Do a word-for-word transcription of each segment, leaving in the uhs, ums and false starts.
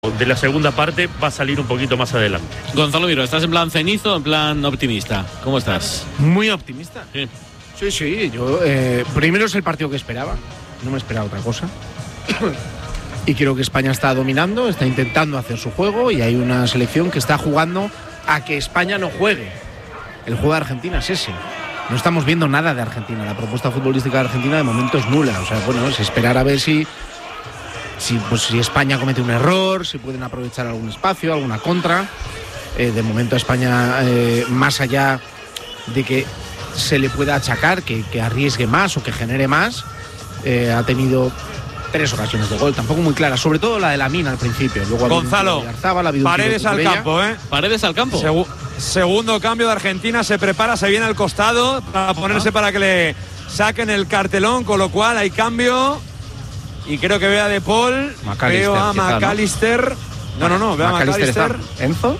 de la segunda parte va a salir un poquito más adelante. Gonzalo Miro, ¿estás en plan cenizo o en plan optimista? ¿Cómo estás? Muy optimista. Sí, sí, sí yo eh, primero es el partido que esperaba, no me esperaba otra cosa. Y creo que España está dominando, está intentando hacer su juego y hay una selección que está jugando a que España no juegue. El juego de Argentina es ese. No estamos viendo nada de Argentina. La propuesta futbolística de Argentina de momento es nula. O sea, bueno, es esperar a ver si Si, pues, si España comete un error, si pueden aprovechar algún espacio, alguna contra. Eh, de momento a España, eh, más allá de que se le pueda achacar, que, que arriesgue más o que genere más, eh, ha tenido tres ocasiones de gol, tampoco muy claras, sobre todo la de Lamine al principio. Luego Gonzalo, Paredes al campo, ¿eh? Paredes al campo. Segu segundo cambio de Argentina, se prepara, se viene al costado para ponerse Ajá. para que le saquen el cartelón, con lo cual hay cambio. Y creo que veo a De Paul, veo a McAllister. No, no, no, veo a McAllister. ¿Enzo?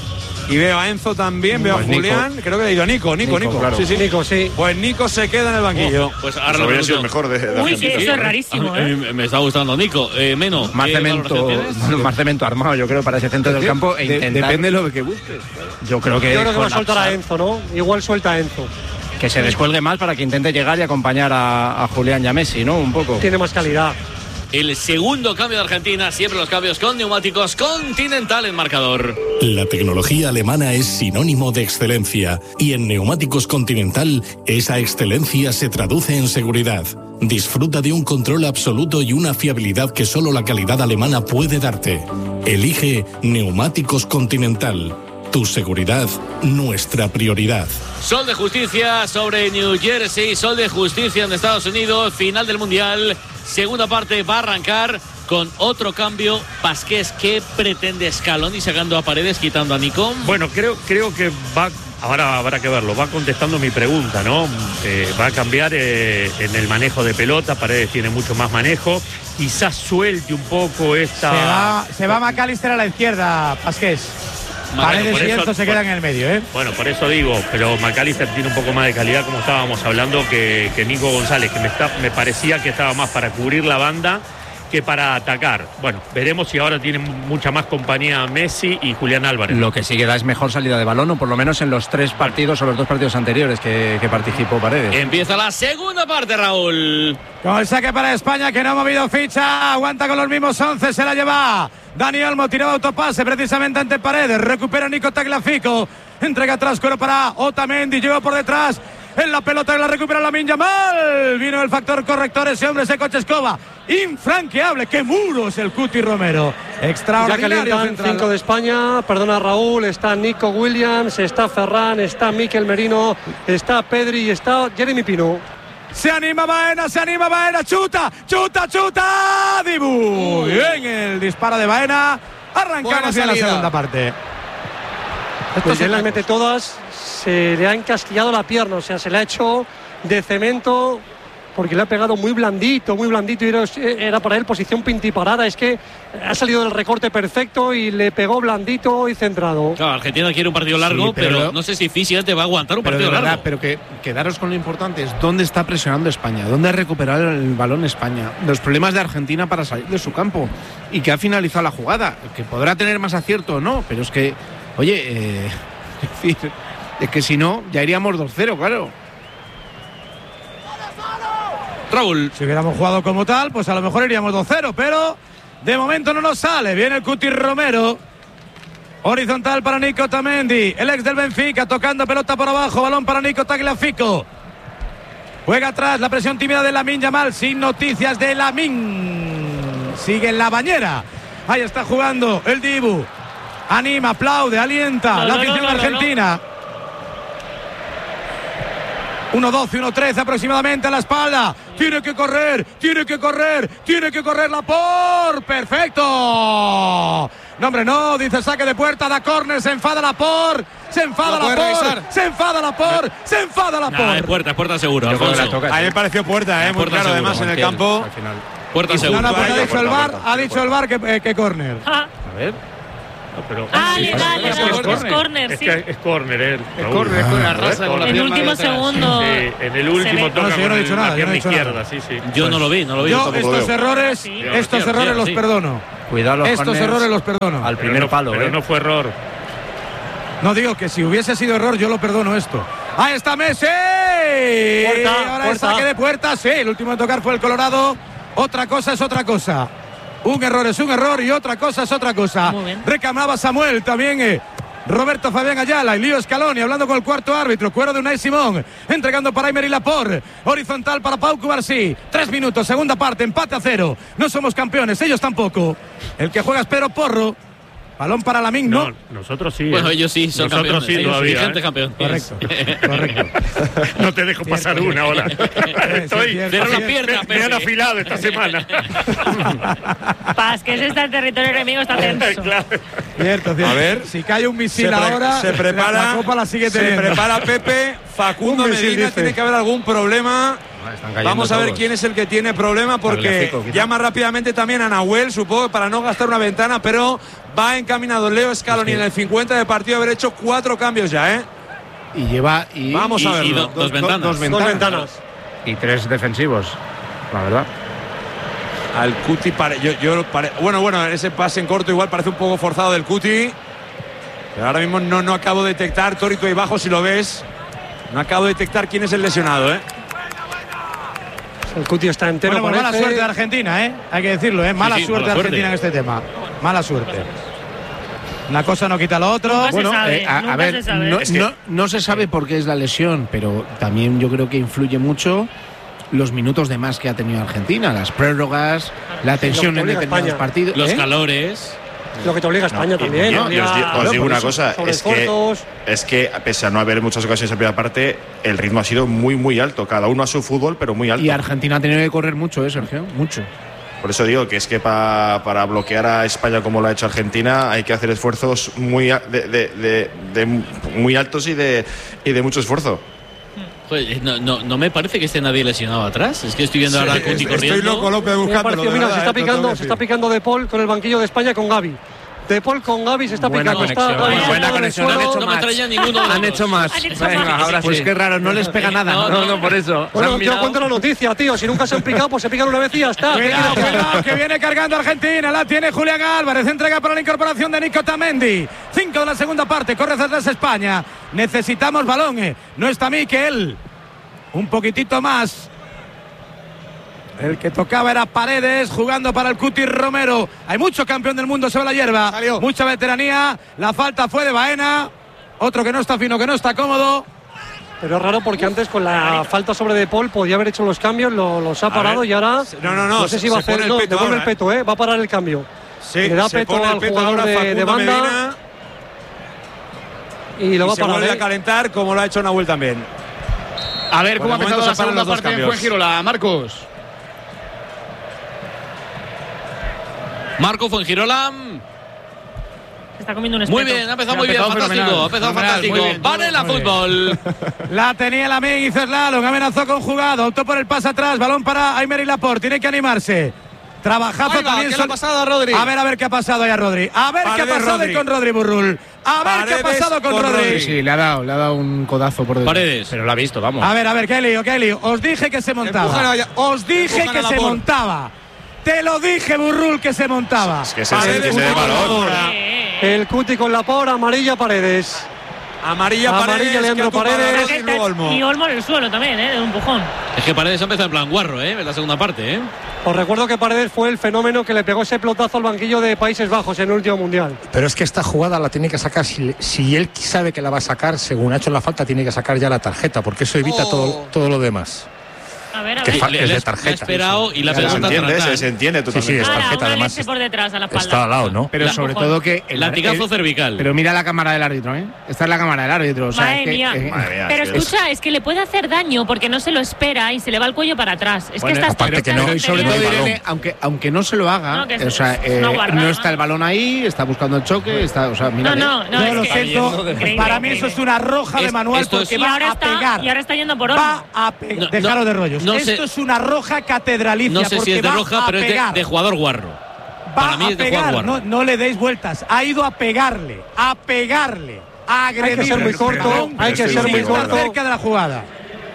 Y veo a Enzo también, veo pues a Julián. Nico. Creo que le digo a Nico, Nico, Nico. Nico. Claro. Sí, sí. Nico, sí. Pues Nico se queda en el banquillo. Oh, pues ahora lo habría sido el mejor de, de Uy, sí, eso es rarísimo, ¿eh? Me, me está gustando Nico. Eh, Meno, más cemento, más cemento armado, yo creo, para ese centro del campo. E intentar... Depende de lo que busques. Yo creo que, yo creo que va a soltar a Enzo, ¿no? Igual suelta a Enzo. Que se descuelgue más para que intente llegar y acompañar a, a Julián y a Messi, ¿no? Un poco. Tiene más calidad. El segundo cambio de Argentina, siempre los cambios con neumáticos Continental en marcador. La tecnología alemana es sinónimo de excelencia y en Neumáticos Continental esa excelencia se traduce en seguridad. Disfruta de un control absoluto y una fiabilidad que solo la calidad alemana puede darte. Elige Neumáticos Continental. Tu seguridad, nuestra prioridad. Sol de justicia sobre New Jersey, sol de justicia en Estados Unidos, final del Mundial. Segunda parte va a arrancar con otro cambio. Pasqués, ¿qué pretende Scaloni sacando a Paredes, quitando a Nico? Bueno, creo, creo que va, ahora habrá que verlo, va contestando mi pregunta, ¿no? Eh, va a cambiar eh, en el manejo de pelota, Paredes tiene mucho más manejo, quizás suelte un poco esta... Se va, se va McAllister a la izquierda, Pasqués. Paredes bueno, y Enzo se quedan en el medio, ¿eh? Bueno, por eso digo, pero McAllister tiene un poco más de calidad, como estábamos hablando, que, que Nico González, que me, está, me parecía que estaba más para cubrir la banda que para atacar. Bueno, veremos si ahora tienen mucha más compañía Messi y Julián Álvarez. Lo que sí que da es mejor salida de balón, o por lo menos en los tres partidos o los dos partidos anteriores que, que participó Paredes. Empieza la segunda parte, Raúl. Con el saque para España, que no ha movido ficha, aguanta con los mismos once, se la lleva Dani Olmo, tiraba autopase precisamente ante Paredes, recupera Nico Tagliafico, entrega atrás, cuero para Otamendi, lleva por detrás, en la pelota la recupera Lamine Yamal, vino el factor corrector, ese hombre, ese coche escoba, infranqueable, qué muro es el Cuti Romero, extraordinario. Ya calientan cinco de España, perdona Raúl, está Nico Williams, está Ferran, está Mikel Merino, está Pedri y está Jeremy Pino. Se anima Baena, se anima Baena, chuta, chuta, chuta, Dibu. Bien el disparo de Baena, arrancamos ya la segunda parte. Pues se las mete todas, se le ha encasquillado la pierna, o sea, se le ha hecho de cemento porque le ha pegado muy blandito, muy blandito y era, era para él posición pintiparada, es que ha salido del recorte perfecto y le pegó blandito y centrado. Claro, Argentina quiere un partido largo, sí, pero, pero lo, no sé si físicamente va a aguantar un partido verdad, largo. Pero que quedaros con lo importante es dónde está presionando España, dónde ha recuperado el balón España, los problemas de Argentina para salir de su campo y que ha finalizado la jugada, que podrá tener más acierto o no, pero es que, oye, eh, es decir, es que si no, ya iríamos dos cero, claro. Raúl. Si hubiéramos jugado como tal, pues a lo mejor iríamos dos cero, pero de momento no nos sale. Viene el Cuti Romero. Horizontal para Nico Otamendi, el ex del Benfica, tocando pelota por abajo, balón para Nico Tagliafico. Juega atrás, la presión tímida de Lamine Yamal, sin noticias de Lamine. Sigue en la bañera. Ahí está jugando el Dibu. Anima, aplaude, alienta no, la afición no, no, no, argentina. No, no. uno doce, uno trece aproximadamente a la espalda. Tiene que correr, tiene que correr, tiene que correr Laporte. ¡Perfecto! No, hombre, no, dice saque de puerta, da córner, se enfada Laporte, se enfada Laporte, se enfada Laporte, se enfada Laporte. No, es puerta, es puerta seguro. A mí me pareció puerta, eh, muy claro, seguro, además en el campo. Al final. Puerta seguro. No, no, pues ha dicho el VAR, ha dicho el VAR que, eh, que córner. Ah. A ver. No, pero ah, le da, le da, es córner, sí. Es córner, eh. Es córner, con la raza con la en el último segundo. Sí, en el último toca no, yo no he dicho nada, yo no he dicho izquierda, nada. sí, sí. Yo no lo vi, no lo vi. Yo estos errores, estos errores los perdono. Cuidado los Estos corners. errores los perdono. Al primer Pero no- palo, Pero ¿eh? no fue error. No digo que si hubiese sido error, yo lo perdono esto. ¡Ahí está Messi! Puerta, Ahora el puerta. saque de puerta, sí. El último en tocar fue el Colorado. Otra cosa es otra cosa. Un error es un error y otra cosa es otra cosa. Muy bien. Reclamaba Samuel también. eh, Roberto Fabián Ayala y Lío Scaloni hablando con el cuarto árbitro. Cuero de Unai Simón. Entregando para Aymeri Laporte. Horizontal para Pau Cubarsí. Tres minutos, segunda parte, empate a cero. No somos campeones, ellos tampoco. El que juega es Pedro Porro. Balón para Lamine, ¿no? No, nosotros sí. Bueno, ¿eh? ellos sí son Nosotros campeones. sí ellos todavía. vigente ¿eh? campeón. Correcto, correcto. No te dejo pasar una ahora. Estoy, cierto, Cierra la sí. pierna, me, me han Pepe. afilado esta semana. Pasqués está en territorio enemigo, está tenso. Claro. Cierto, cierto. A ver. Si cae un misil Se, pre- ahora, se prepara, la copa la sigue se teniendo. prepara Pepe, Facundo Un misil, Medina, dice. tiene que haber algún problema. Vamos a ver quién es el que tiene problema porque Tagliafico, quizá. llama rápidamente también a Nahuel, supongo que para no gastar una ventana, pero va encaminado Leo Scaloni en el cincuenta de partido, haber hecho cuatro cambios ya, ¿eh? Y lleva. Y, Vamos a Y- y verlo. do- dos ventanas. Dos Dos ventanas. ventanas. Y tres defensivos, la verdad. Al Cuti, pare- yo, yo pare- bueno, bueno, ese pase en corto igual parece un poco forzado del Cuti, pero ahora mismo no, no acabo de detectar, Torito ahí bajo si lo ves, no acabo de detectar quién es el lesionado, ¿eh? El Cuti está entero. Bueno, pues mala parece. suerte de Argentina, ¿eh? Hay que decirlo, ¿eh? Mala Sí, sí, suerte de mala suerte. Argentina en este tema. Mala suerte. Una cosa no quita lo otro. Nunca Bueno, se sabe, eh, a, a nunca ver, se sabe. no, Es que- no- no se sabe por qué es la lesión, pero también yo creo que influye mucho los minutos de más que ha tenido Argentina, las prórrogas, la tensión en obliga determinados España. partidos. Los ¿eh? calores. Lo que te obliga a España y- también. yo- obliga yo os di- os a- digo por una eso, cosa, sobre es que, esfuerzos. es que pese a no haber muchas ocasiones en primera parte, el ritmo ha sido muy, muy alto. Cada uno a su fútbol, pero muy alto. Y Argentina ha tenido que correr mucho, ¿eh, Sergio? Mucho. Por eso digo que es que pa- para bloquear a España como lo ha hecho Argentina hay que hacer esfuerzos muy, a- de, de- de- de muy altos y de, y de mucho esfuerzo. Joder, no, no, no me parece que esté nadie lesionado atrás. Es que estoy viendo ahora a Cuti Estoy corriendo. loco, López, Me ha buscándolo. parecido, de mira, verdad, se está eh, te lo picando, tengo que se está decir. picando De Paul con el banquillo de España con Gavi. De Paul con Gavi se está Buena picando. conexión, está Gavi buena sentado en el conexión, suelo. han hecho No me más. traía ninguno de los Han hecho dos. más. Han hecho Venga, más. ahora pues Sí. qué raro, no les pega nada. No, No, no. no, por eso. Se Bueno, han yo mirado. cuento la noticia, tío. Si nunca se han picado, pues se pican una vez y ya está. ¿Qué Cuidado, quieres que haga? cuidado, que viene cargando Argentina. La tiene Julián Álvarez. Entrega para la incorporación de Nico Tamendi. Cinco de la segunda parte. Corre hacia atrás España. Necesitamos balón. eh. No está Miquel. Un poquitito más. El que tocaba era Paredes, jugando para el Cuti Romero. Hay mucho campeón del mundo sobre la hierba. Salió. Mucha veteranía. La falta fue de Baena. Otro que no está fino, que no está cómodo. Pero es raro porque antes con la falta sobre De Paul podía haber hecho los cambios, lo- los ha parado ver. y ahora No, no, no, sé si va a se pone hacer, el no, peto devuelve ahora, el peto, eh, va a parar el cambio. Sí, Le da se peto pone el al peto jugador ahora de- de Facundo banda. Medina Y lo y va a se parar. vuelve eh. a calentar como lo ha hecho Nahuel también. A ver cómo Por ha el empezado momento la se paran segunda los dos parte en cambios. Fuengirola, Marcos. Marco Fuengirola. Se está comiendo un espeto. Muy bien, ha empezado Ha muy bien, empezado fantástico. fenomenal, Ha empezado fenomenal, fantástico. muy bien, Varela muy bien. Fútbol. La tenía la Lamin, hizo slalom, amenazó con jugada, optó por el pase atrás, balón para Aymeri Laporte, tiene que animarse. Trabajazo Ahí va, también. ¿qué le sol- ha pasado a Rodri? A ver, a ver qué ha pasado ahí a Rodri. A ver qué ha Paredes, pasado ahí Rodri. con Rodri Burrul. A ver qué ha Paredes pasado con con Rodri. Rodri. Sí, sí, le ha dado, le ha dado un codazo por detrás. Paredes. Pero lo ha visto, vamos. A ver, a ver, qué lío, qué lío. Os dije que se Empujan montaba. a- Os dije empujan que a se Laporte. montaba. Te lo dije, Burrul, que se montaba. Es que ese es el Paredes, que se dé un balón. jugador. Eh, eh, eh. El Cuti con la por, amarilla Paredes. Amarilla, Amarilla, Paredes, Leandro que ha tumbado a Paredes. Rodri y luego Olmo. Y Olmo en el suelo también, ¿eh? De un empujón. Es que Paredes ha empezado en plan guarro, ¿eh? En la segunda parte, ¿eh? Os recuerdo que Paredes fue el fenómeno que le pegó ese pelotazo al banquillo de Países Bajos en el último mundial. Pero es que esta jugada la tiene que sacar, si, si él sabe que la va a sacar, según ha hecho la falta, tiene que sacar ya la tarjeta, porque eso evita Oh. todo, todo lo demás. A ver, a Que ver. fa- Le- es le- de le tarjeta. ha esperado y la Se pregunta entiende, tratar. se, se entiende Sí, sí, totalmente. es Ahora, tarjeta, una además. leche por detrás a la espalda. Está al lado, ¿no? Pero La- sobre Ojo. todo que. el- Latigazo el- cervical. Pero mira la cámara del árbitro, ¿eh? Esta es la cámara del árbitro. O sea, Madre es que, mía. eh, Madre mía, Pero es que- escucha, es que le puede hacer daño porque no se lo espera y se le va el cuello para atrás. Es Bueno, que estas aparte que no- Pero y sobre no todo, hay balón. Irene, aunque, aunque no se lo haga, No, que es- o sea, es una eh, guarrada, no ¿no? está el balón ahí, está buscando el choque, está, o sea, mira. No, no, no, Yo es lo que siento. increíble, Para mí eso increíble. es una roja de Es- manual esto es- porque Y va ahora a está, pegar. y ahora está yendo por Va Olmo. a pegar. No, Dejaros no, de rollos. no Esto sé- es una roja catedralicia. No sé si porque es de va roja, a pero es de, pegar. de jugador guarro. Va Para mí a es de jugador pegar. guarro. No, no le deis vueltas. Ha ido a pegarle. A pegarle. A Hay que agredirle. ser muy corto, hay que ser muy Está corto. cerca de la jugada.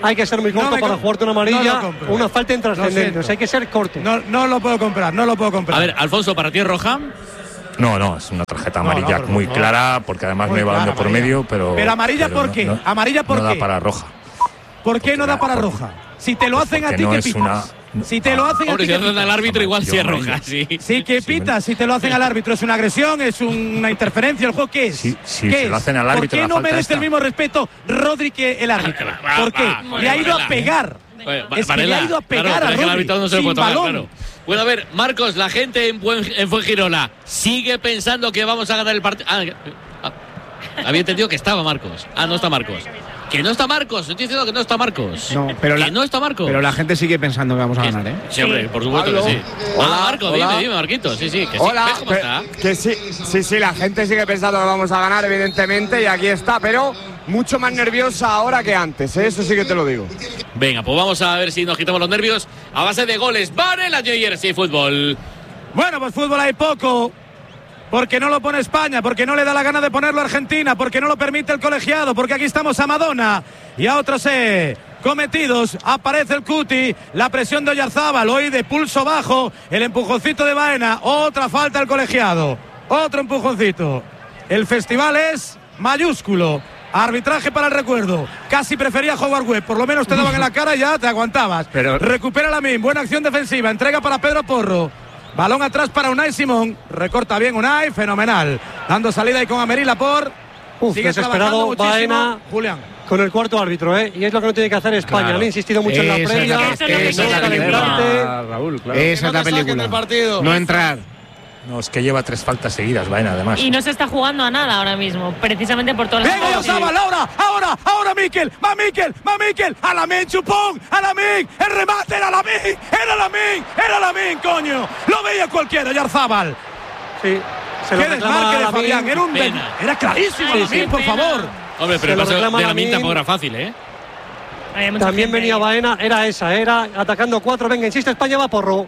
hay que ser muy corto No me para com- jugarte una no amarilla lo compro. o una falta Lo intrascendente. siento. O sea, hay que ser corto. No, no lo puedo comprar, no lo puedo comprar. A ver, Alfonso, ¿para ti es roja? No, no, es una tarjeta No, no, amarilla por muy favor. clara, porque además Muy no hay balón de clara, por amarilla. medio, pero. Pero amarilla, pero ¿por no- qué? no- ¿Amarilla por no qué? da para roja. ¿Por qué no da para porque- roja? Si te lo hacen a porque ti, no ¿qué es pitas? una- Si te lo hacen a Hombre, ti, si ¿qué hacen al pitas? árbitro, igual sí es Amarillo. roja, sí. Sí, ¿qué pitas? Si te lo hacen al árbitro, ¿es una agresión? ¿Es una interferencia? ¿El juego qué es? Si- si ¿Qué se es? lo hacen al árbitro, ¿Por qué la no falta merece esta. el mismo respeto Rodri que el árbitro? Va, ¿Por qué? va, Le ha ido Varela, a pegar. Bueno, Es que Varela, le ha ido a pegar claro, pero a es que el Rodri, árbitro no se lo sin puede tocar, balón. claro. Bueno, a ver, Marcos, la gente en, Buen, en Fuengirola sigue pensando que vamos a ganar el partido. Ah, ah, había entendido que estaba Marcos. Ah, no está Marcos. Que no está Marcos, estoy diciendo que no está Marcos. No, pero que la, no está Marcos. Pero la gente sigue pensando que vamos a ganar, ¿eh? Sí, hombre, por supuesto Pablo. que sí. Hola, ah, Marcos, hola. dime, dime, Marquito. Sí, sí, que sí. Hola, ¿Ves cómo pe- está? que sí, sí, sí, la gente sigue pensando que vamos a ganar, evidentemente, y aquí está, pero mucho más nerviosa ahora que antes, ¿eh? Eso sí que te lo digo. Venga, pues vamos a ver si nos quitamos los nervios a base de goles. Varela, New Jersey Fútbol. Bueno, pues fútbol hay poco. Porque no lo pone España, porque no le da la gana de ponerlo Argentina, porque no lo permite el colegiado, porque aquí estamos a Madonna y a otros eh, cometidos. Aparece el Cuti, la presión de Oyarzábal, hoy de pulso bajo, el empujoncito de Baena, otra falta del colegiado, otro empujoncito. El festival es mayúsculo. Arbitraje para el recuerdo. Casi prefería Howard Webb. Por lo menos te daban en la cara y ya te aguantabas. Pero- Recupera Lamine. Buena acción defensiva. Entrega para Pedro Porro. Balón atrás para Unai Simón. Recorta bien Unai. Fenomenal. Dando salida ahí con Amerila por. Uf, desesperado Baena Julián. con el cuarto árbitro, ¿eh? Y es lo que no tiene que hacer España. Claro. Le he insistido mucho en la Esa es previa. la- Eso es lo que esa es la quiere. película. Raúl, claro. Esa no es la te saquen película. del partido. No entrar. No, es que lleva tres faltas seguidas, Baena, además. Y no se está jugando a nada ahora mismo, precisamente por todas las Venga, Oyarzábal, ahora, ahora, ahora Miquel, va Miquel, va Miquel, a Lamine, chupón, a Lamine, el remate era Lamine, era Lamine, era Lamine, coño, lo veía cualquiera, Oyarzábal. Sí, se lo Qué reclama desmarque de Lamine. Fabián, era un des- Pena. era clarísimo Ay, Lamine, qué por pena. favor. Hombre, Se pero el lo paso de reclama la Lamine. tampoco era fácil, ¿eh? Hay mucha También gente venía ahí. Baena, era esa, era atacando cuatro. Venga, insiste España, va Porro.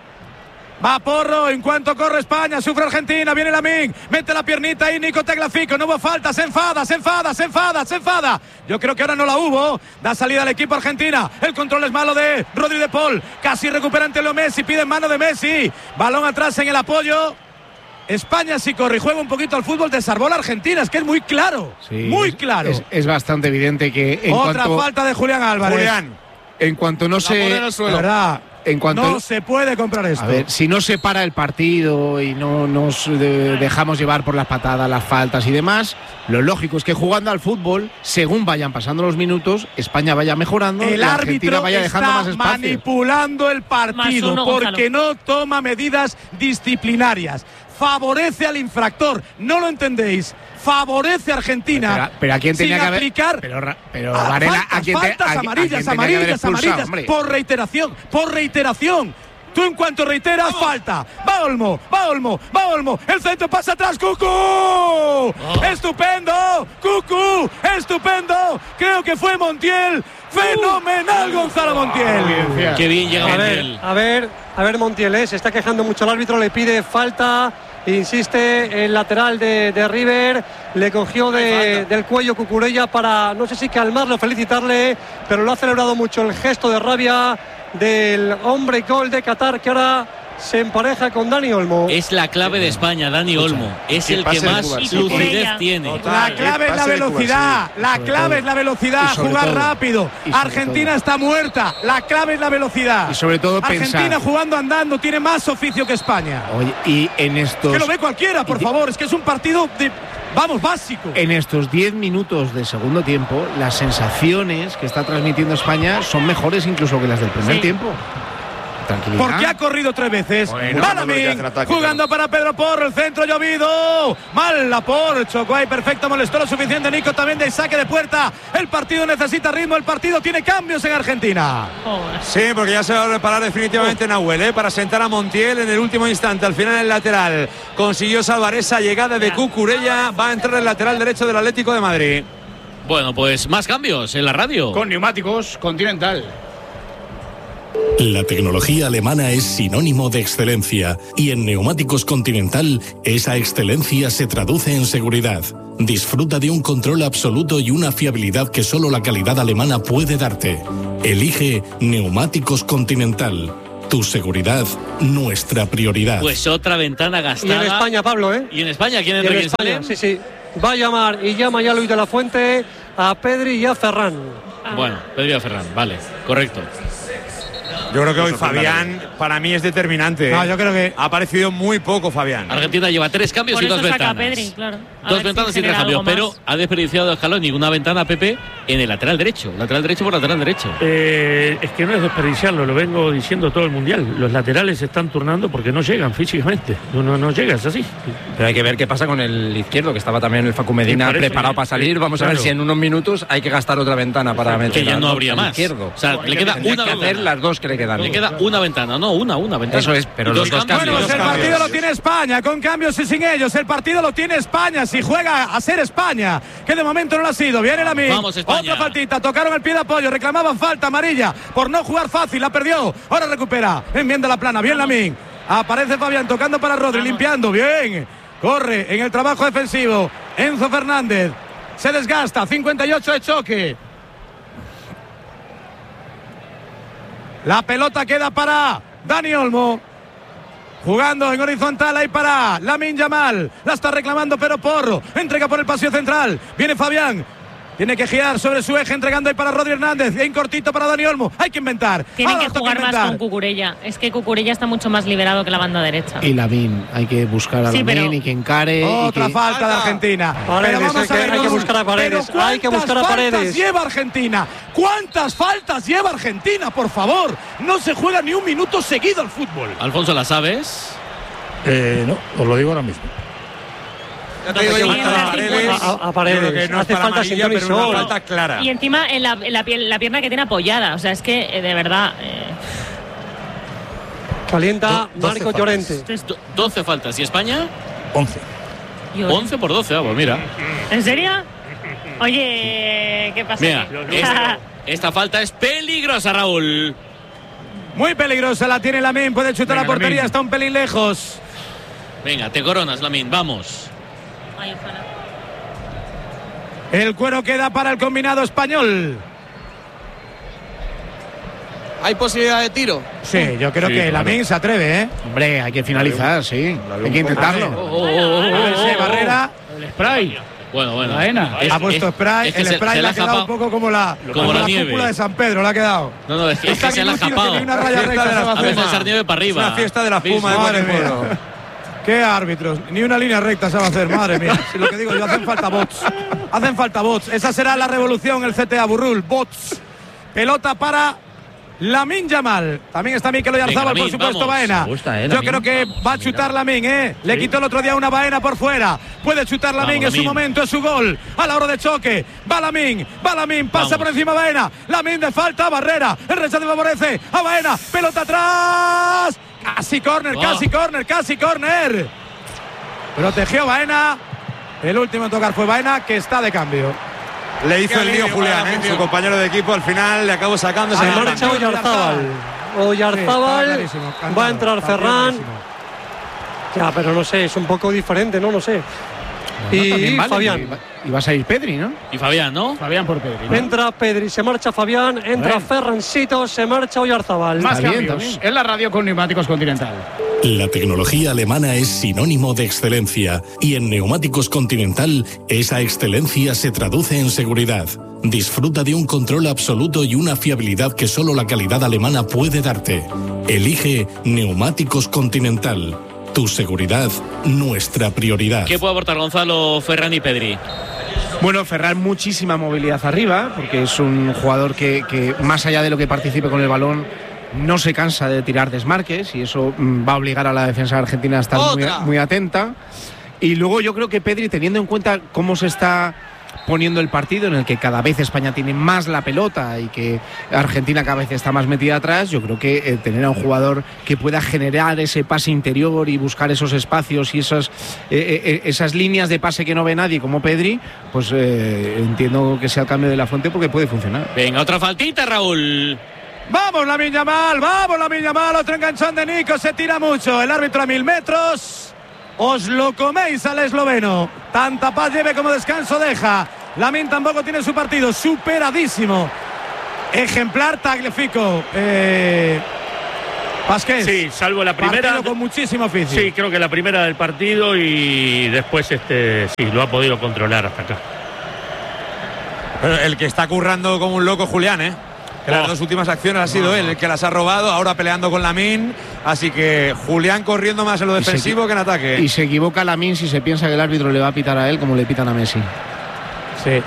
Va Porro, en cuanto corre España, sufre Argentina, viene Lamine, mete la piernita ahí, Nico Teglafico, no hubo falta, se enfada, se enfada, se enfada, se enfada. Yo creo que ahora no la hubo, da salida al equipo Argentina, el control es malo de Rodri de Paul, casi recupera ante Leo Messi, pide en mano de Messi, balón atrás en el apoyo. España si corre y juega un poquito al fútbol, desarmó la Argentina, es que es muy claro, Sí, muy es- claro. Es, es bastante evidente que en Otra cuanto, falta de Julián Álvarez. Julián, en cuanto no la pone en se el De suelo. verdad, en cuanto no se puede comprar esto. a ver, si no se para el partido y no nos eh, dejamos llevar por las patadas, las faltas y demás, lo lógico es que jugando al fútbol, según vayan pasando los minutos, España vaya mejorando y El la Argentina árbitro vaya dejando está más espacio. manipulando el partido uno, porque no toma medidas disciplinarias. Favorece al infractor. No lo entendéis. Favorece a Argentina. Pero, pero a quién sin tenía que haber. aplicar Pero, Ra- pero Ah, Varela, faltas, a quién te- faltas a- a amarillas, quién tenía que haber amarillas, expulsado, amarillas, hombre. por reiteración, por reiteración. Tú en cuanto reiteras, falta. Va Olmo, va Olmo, va Olmo. El centro pasa atrás, Cucú. Oh. Estupendo, Cucú, estupendo. Creo que fue Montiel. Fenomenal, Gonzalo Montiel. Qué bien llega A ver, Montiel. a ver, a ver Montiel, ¿eh? Se está quejando mucho el árbitro, le pide falta, insiste el lateral de, de River, le cogió de- del cuello Cucurella para, no sé si calmarlo, felicitarle, pero lo ha celebrado mucho el gesto de rabia del hombre gol de Qatar que ahora se empareja con Dani Olmo. Es la clave de España, Dani Olmo. Es que el que pase el más Cuba, sí. lucidez tiene. La clave es la Pase de Cuba, velocidad, sí. la sobre clave todo- es la velocidad, y sobre jugar todo- rápido. y sobre Argentina todo- está muerta, la clave es la velocidad. Y sobre todo Argentina pensar- jugando andando tiene más oficio que España. Oye, y en estos Que lo ve cualquiera, por y- favor, es que es un partido de, vamos, básico. en estos diez minutos de segundo tiempo, las sensaciones que está transmitiendo España son mejores incluso que las del primer Sí. tiempo. Tranquilidad. Porque ha corrido tres veces. Bueno, Va no lo que Lamine, hace en ataque, jugando para Pedro Porro, el centro llovido. Mal la por, chocó ahí perfecto, molestó lo suficiente Nico también de saque de puerta. El partido necesita ritmo, el partido tiene cambios en Argentina. Joder. Sí, porque ya se va a reparar definitivamente Nahuel, ¿eh? Para sentar a Montiel en el último instante. Al final el lateral consiguió salvar esa llegada de Cucurella. Va a entrar el lateral derecho del Atlético de Madrid. Bueno, pues más cambios en la radio. Con neumáticos Continental. La tecnología alemana es sinónimo de excelencia y en Neumáticos Continental esa excelencia se traduce en seguridad. Disfruta de un control absoluto y una fiabilidad que solo la calidad alemana puede darte. Elige Neumáticos Continental. Tu seguridad, nuestra prioridad. Pues otra ventana gastada. Y en España, Pablo, ¿eh? ¿Y en España quién Y entra en y quién España, sale? sí, sí. Va a llamar y llama ya a Luis de la Fuente, a Pedri y a Ferran. Bueno, Pedri y a Ferran, vale, correcto. Yo creo que hoy Fabián para mí es determinante. No, yo creo que ha aparecido muy poco Fabián. Argentina lleva tres cambios Por y eso dos saca a ventanas. Pedri, claro. A Dos ver ventanas si y tres genera cambios, algo pero más. ha desperdiciado Scaloni una ventana Pepe en el lateral derecho. Lateral derecho por lateral derecho. Eh, es que no es desperdiciarlo, lo vengo diciendo todo el mundial. Los laterales se están turnando porque no llegan físicamente. No, no, no llega, es así. Pero hay que ver qué pasa con el izquierdo, que estaba también el Facu Medina Sí, por eso, preparado sí. para salir. Vamos a Claro. ver si en unos minutos hay que gastar otra ventana para meter. Que ya al- no habría al más. izquierdo. O sea, le queda Tendría una que hacer ventana. las dos que le quedan. Le queda una ventana, no, una, una ventana. Eso es, pero Y los dos cambios. Bueno, pues el Los partido cambios. lo tiene España, con cambios y sin ellos. El partido lo tiene España, si juega a ser España, que de momento no lo ha sido. Viene la Min. Vamos, España. Otra faltita, tocaron el pie de apoyo, reclamaban falta amarilla por no jugar fácil, la perdió. Ahora recupera, enmienda la plana, bien la Min. Aparece Fabián tocando para Rodri, limpiando, bien. Corre en el trabajo defensivo. Enzo Fernández se desgasta, cincuenta y ocho de choque. La pelota queda para Dani Olmo. Jugando en horizontal ahí para Lamine Yamal. La está reclamando pero Porro. Entrega por el pasillo central. Viene Fabián. Tiene que girar sobre su eje, entregando ahí para Rodri Hernández. En cortito para Dani Olmo. Hay que inventar. Tienen Ahora que toca jugar más inventar. con Cucurella. Es que Cucurella está mucho más liberado que la banda derecha. Y Lamin, hay que buscar a Sí, Lamin pero- y que encare. Otra y que... falta de Argentina. Paredes, Pero vamos hay a que- ver, hay que buscar a Paredes, pero hay que buscar a ¿cuántas Paredes. faltas lleva Argentina? ¿Cuántas faltas lleva Argentina? Por favor, no se juega ni un minuto seguido al fútbol. Alfonso, ¿la sabes? Eh, no, os lo digo ahora mismo. Ya te digo yo, Sí, para sí, Paredes, sí. A- a Paredes. yo creo que no Hace es para falta amarilla, sin pero una sol. falta clara. Y encima en la, en la, piel- la pierna que tiene apoyada. O sea, es que eh, de verdad. eh, Calienta Do- doce Marco faltas. Llorente. esto es- Do- doce faltas. ¿Y España? once. yo- once por doce. Ah, pues mira. ¿En serio? Oye, ¿qué pasa? Mira, aquí? esta, esta falta es peligrosa, Raúl. Muy peligrosa la tiene Lamine. Puede chutar Venga, la portería, Lamine. está un pelín lejos. Venga, te coronas, Lamine, vamos. Ay, ojalá. El cuero queda para el combinado español. ¿Hay posibilidad de tiro? Sí, yo creo Sí, que claro. Lamine se atreve, ¿eh? Hombre, hay que finalizar, sí. Hay que intentarlo. Oh, oh, oh, oh, A ver si oh. Barrera El spray. Bueno, bueno. Baena. Es- ha puesto es- spray. es que el se- spray se le la ha quedado japa- un poco como la, como la la nieve. cúpula de San Pedro, le ha quedado. No, no, es que, es Está que se la ha inútil que japado. ni una raya recta se va a A hacer. veces echar nieve para arriba. Es una fiesta de la ¿Viste? espuma de Madre waterpolo. mía. Qué árbitros, ni una línea recta se va a hacer, madre mía. Si lo que digo yo, hacen falta bots. Hacen falta bots. Esa será la revolución, el C T A Burrul. Bots. Pelota para Lamine Yamal. También está Mikel Oyarzabal, Venga, por supuesto, Lamine, Baena. Me gusta, eh, Yo Lamine. creo que va a chutar Lamine, ¿eh? Le quitó el otro día una Baena por fuera. Puede chutar Lamine, Vamos, es su Lamine. momento, es su gol. A la hora de choque. Va Lamine, va Lamine, pasa Vamos. por encima Baena. Lamine de falta, Barrera. El rechazo favorece a Baena. Pelota atrás. Casi córner, Oh. casi córner, casi córner. Protegió Baena. El último en tocar fue Baena, que está de cambio. Le hizo Qué el lío alivio Julián, para la ¿eh? afición. Su compañero de equipo al final le acabó sacando ese Ah, Se no, marcha no, no, Oyarzábal. Sí, está Oyarzábal. clarísimo, cantado, Va a entrar está Ferran. clarísimo. Ya, pero no sé, es un poco diferente, ¿no? No sé. No, Y también vale, Fabián. y va- Y va a salir Pedri, ¿no? Y Fabián, ¿no? Fabián por Pedri. ¿no? Entra Pedri, se marcha Fabián, entra Bueno. Ferrancito, se marcha Oyarzábal. Más Está bien, cambios. está bien. En la radio con Neumáticos Continental. La tecnología alemana es sinónimo de excelencia y en Neumáticos Continental esa excelencia se traduce en seguridad. Disfruta de un control absoluto y una fiabilidad que solo la calidad alemana puede darte. Elige Neumáticos Continental. Tu seguridad, nuestra prioridad. ¿Qué puede aportar Gonzalo, Ferran y Pedri? Bueno, Ferran muchísima movilidad arriba, porque es un jugador que, que más allá de lo que participe con el balón, no se cansa de tirar desmarques y eso mm, va a obligar a la defensa argentina a estar muy, ¡Otra! muy atenta. Y luego yo creo que Pedri, teniendo en cuenta cómo se está poniendo el partido, en el que cada vez España tiene más la pelota y que Argentina cada vez está más metida atrás, yo creo que eh, tener a un jugador que pueda generar ese pase interior y buscar esos espacios y esas, eh, eh, esas líneas de pase que no ve nadie como Pedri, pues eh, entiendo que sea el cambio de la fuente porque puede funcionar. Venga, otra faltita, Raúl. Vamos Lamine Yamal, vamos Lamine Yamal, otro enganchón de Nico, se tira mucho, el árbitro a mil metros, os lo coméis al esloveno, tanta paz lleve como descanso deja, Lamine tampoco tiene su partido, superadísimo, ejemplar Tagliafico, eh, Pasqués. Sí, salvo la primera. Partido con muchísimo oficio. Sí, creo que la primera del partido y después este sí, lo ha podido controlar hasta acá. Pero el que está currando como un loco Julián, ¿eh? Que las dos últimas acciones ha sido él el que las ha robado, ahora peleando con Lamine, así que Julián corriendo más en lo defensivo que en ataque. Y se equivoca Lamine si se piensa que el árbitro le va a pitar a él como le pitan a Messi. Sí.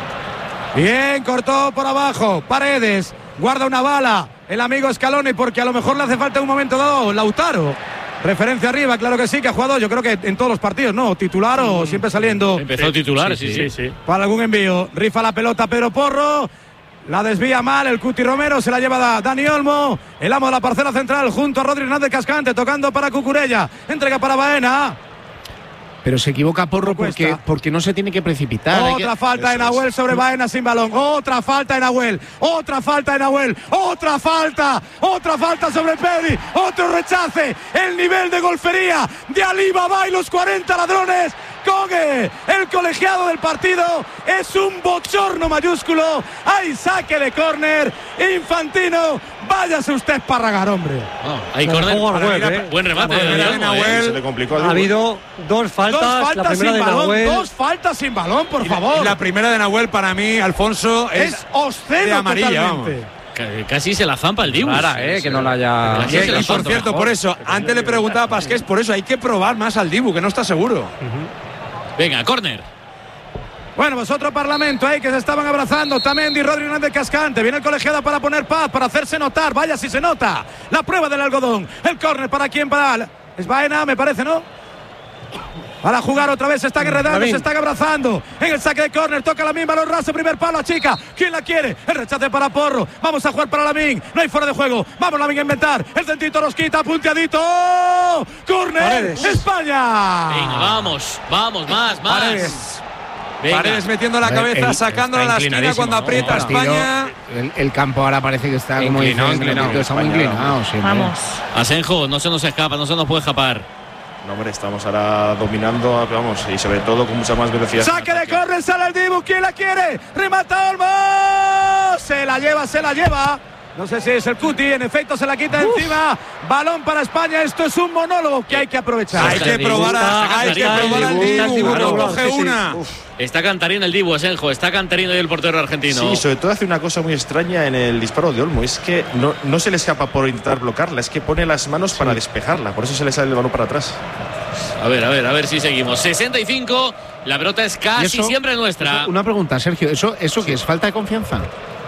Bien, cortó por abajo, Paredes, guarda una bala, el amigo Scaloni, porque a lo mejor le hace falta en un momento dado Lautaro. Referencia arriba, claro que sí, que ha jugado yo creo que en todos los partidos, ¿no? Titular o siempre saliendo. Empezó titular, sí, sí, sí. sí. Para algún envío, rifa la pelota Pedro Porro. La desvía mal el Cuti Romero, se la lleva Dani Olmo, el amo de la parcela central junto a Rodri Hernández Cascante, tocando para Cucurella, entrega para Baena. Pero se equivoca Porro porque, porque no se tiene que precipitar. Otra que... falta de Nahuel sobre Baena sin balón. Otra falta de Nahuel. Otra falta de Nahuel. Otra falta. Otra falta sobre Pedri. Otro rechace. El nivel de golfería de Ali Baba y los cuarenta ladrones. Cogue, el colegiado del partido, es un bochorno mayúsculo. Hay saque de córner. Infantino, váyase usted Parragar, hombre. Oh, hay córner. ¿eh? Buen remate de Nahuel. Nahuel. Se le complicó Ha habido dos faltas. Dos faltas la primera sin de balón. Nahuel. Dos faltas sin balón, por Y la, favor. y la primera de Nahuel para mí, Alfonso, es, es obsceno de amarilla. totalmente. Casi se la zampa el Dibu. Rara, eh, que no la haya. Y, y por cierto, por eso, antes le preguntaba a Pasqués, por eso hay que probar más al Dibu, que no está seguro. Uh-huh. Venga, córner. Bueno, pues otro parlamento ahí que se estaban abrazando. Tamendi, Rodri Hernández Cascante. Viene el colegiado para poner paz, para hacerse notar. Vaya si se nota. La prueba del algodón. El córner para quién, para. Es Baena, me parece, ¿no? Para jugar otra vez, se están enredando, se están abrazando. En el saque de córner, toca Lamine, balón raso, primer palo, chica. ¿Quién la quiere? El rechace para Porro. Vamos a jugar para Lamine. No hay fuera de juego. Vamos Lamine a inventar. El centito los quita, punteadito. ¡Oh! ¡Córner! Paredes. ¡España! Venga, vamos, vamos, más, más. Paredes. Venga. Paredes metiendo la cabeza, El- sacándola a la esquina cuando aprieta El partido, España. El, el campo ahora parece que está como Inclinado, dicen, inclinado. está muy España, inclinado. Sí, hombre. Vamos. Asenjo, no se nos escapa, no se nos puede escapar. No, hombre, estamos ahora dominando, vamos, y sobre todo con mucha más velocidad. Saque de córner, sale el Dibu. ¿Quién la quiere? Remata Olmo. Se la lleva, se la lleva. No sé si es el Cuti, en efecto se la quita de encima. Balón para España, esto es un monólogo que hay que aprovechar. Hay que probar a- hay que probar al Dibu, no coge una. Está cantarino el Dibu, Asenjo, está cantarino y el portero argentino. Sí, sobre todo hace una cosa muy extraña en el disparo de Olmo, es que no, no se le escapa por intentar bloquearla, es que pone las manos para despejarla, por eso se le sale el balón para atrás. A ver, a ver, a ver si seguimos. sesenta y cinco, la pelota es ¿Y casi eso? siempre nuestra. Eso, una pregunta, Sergio, ¿eso, eso qué es? ¿Falta de confianza?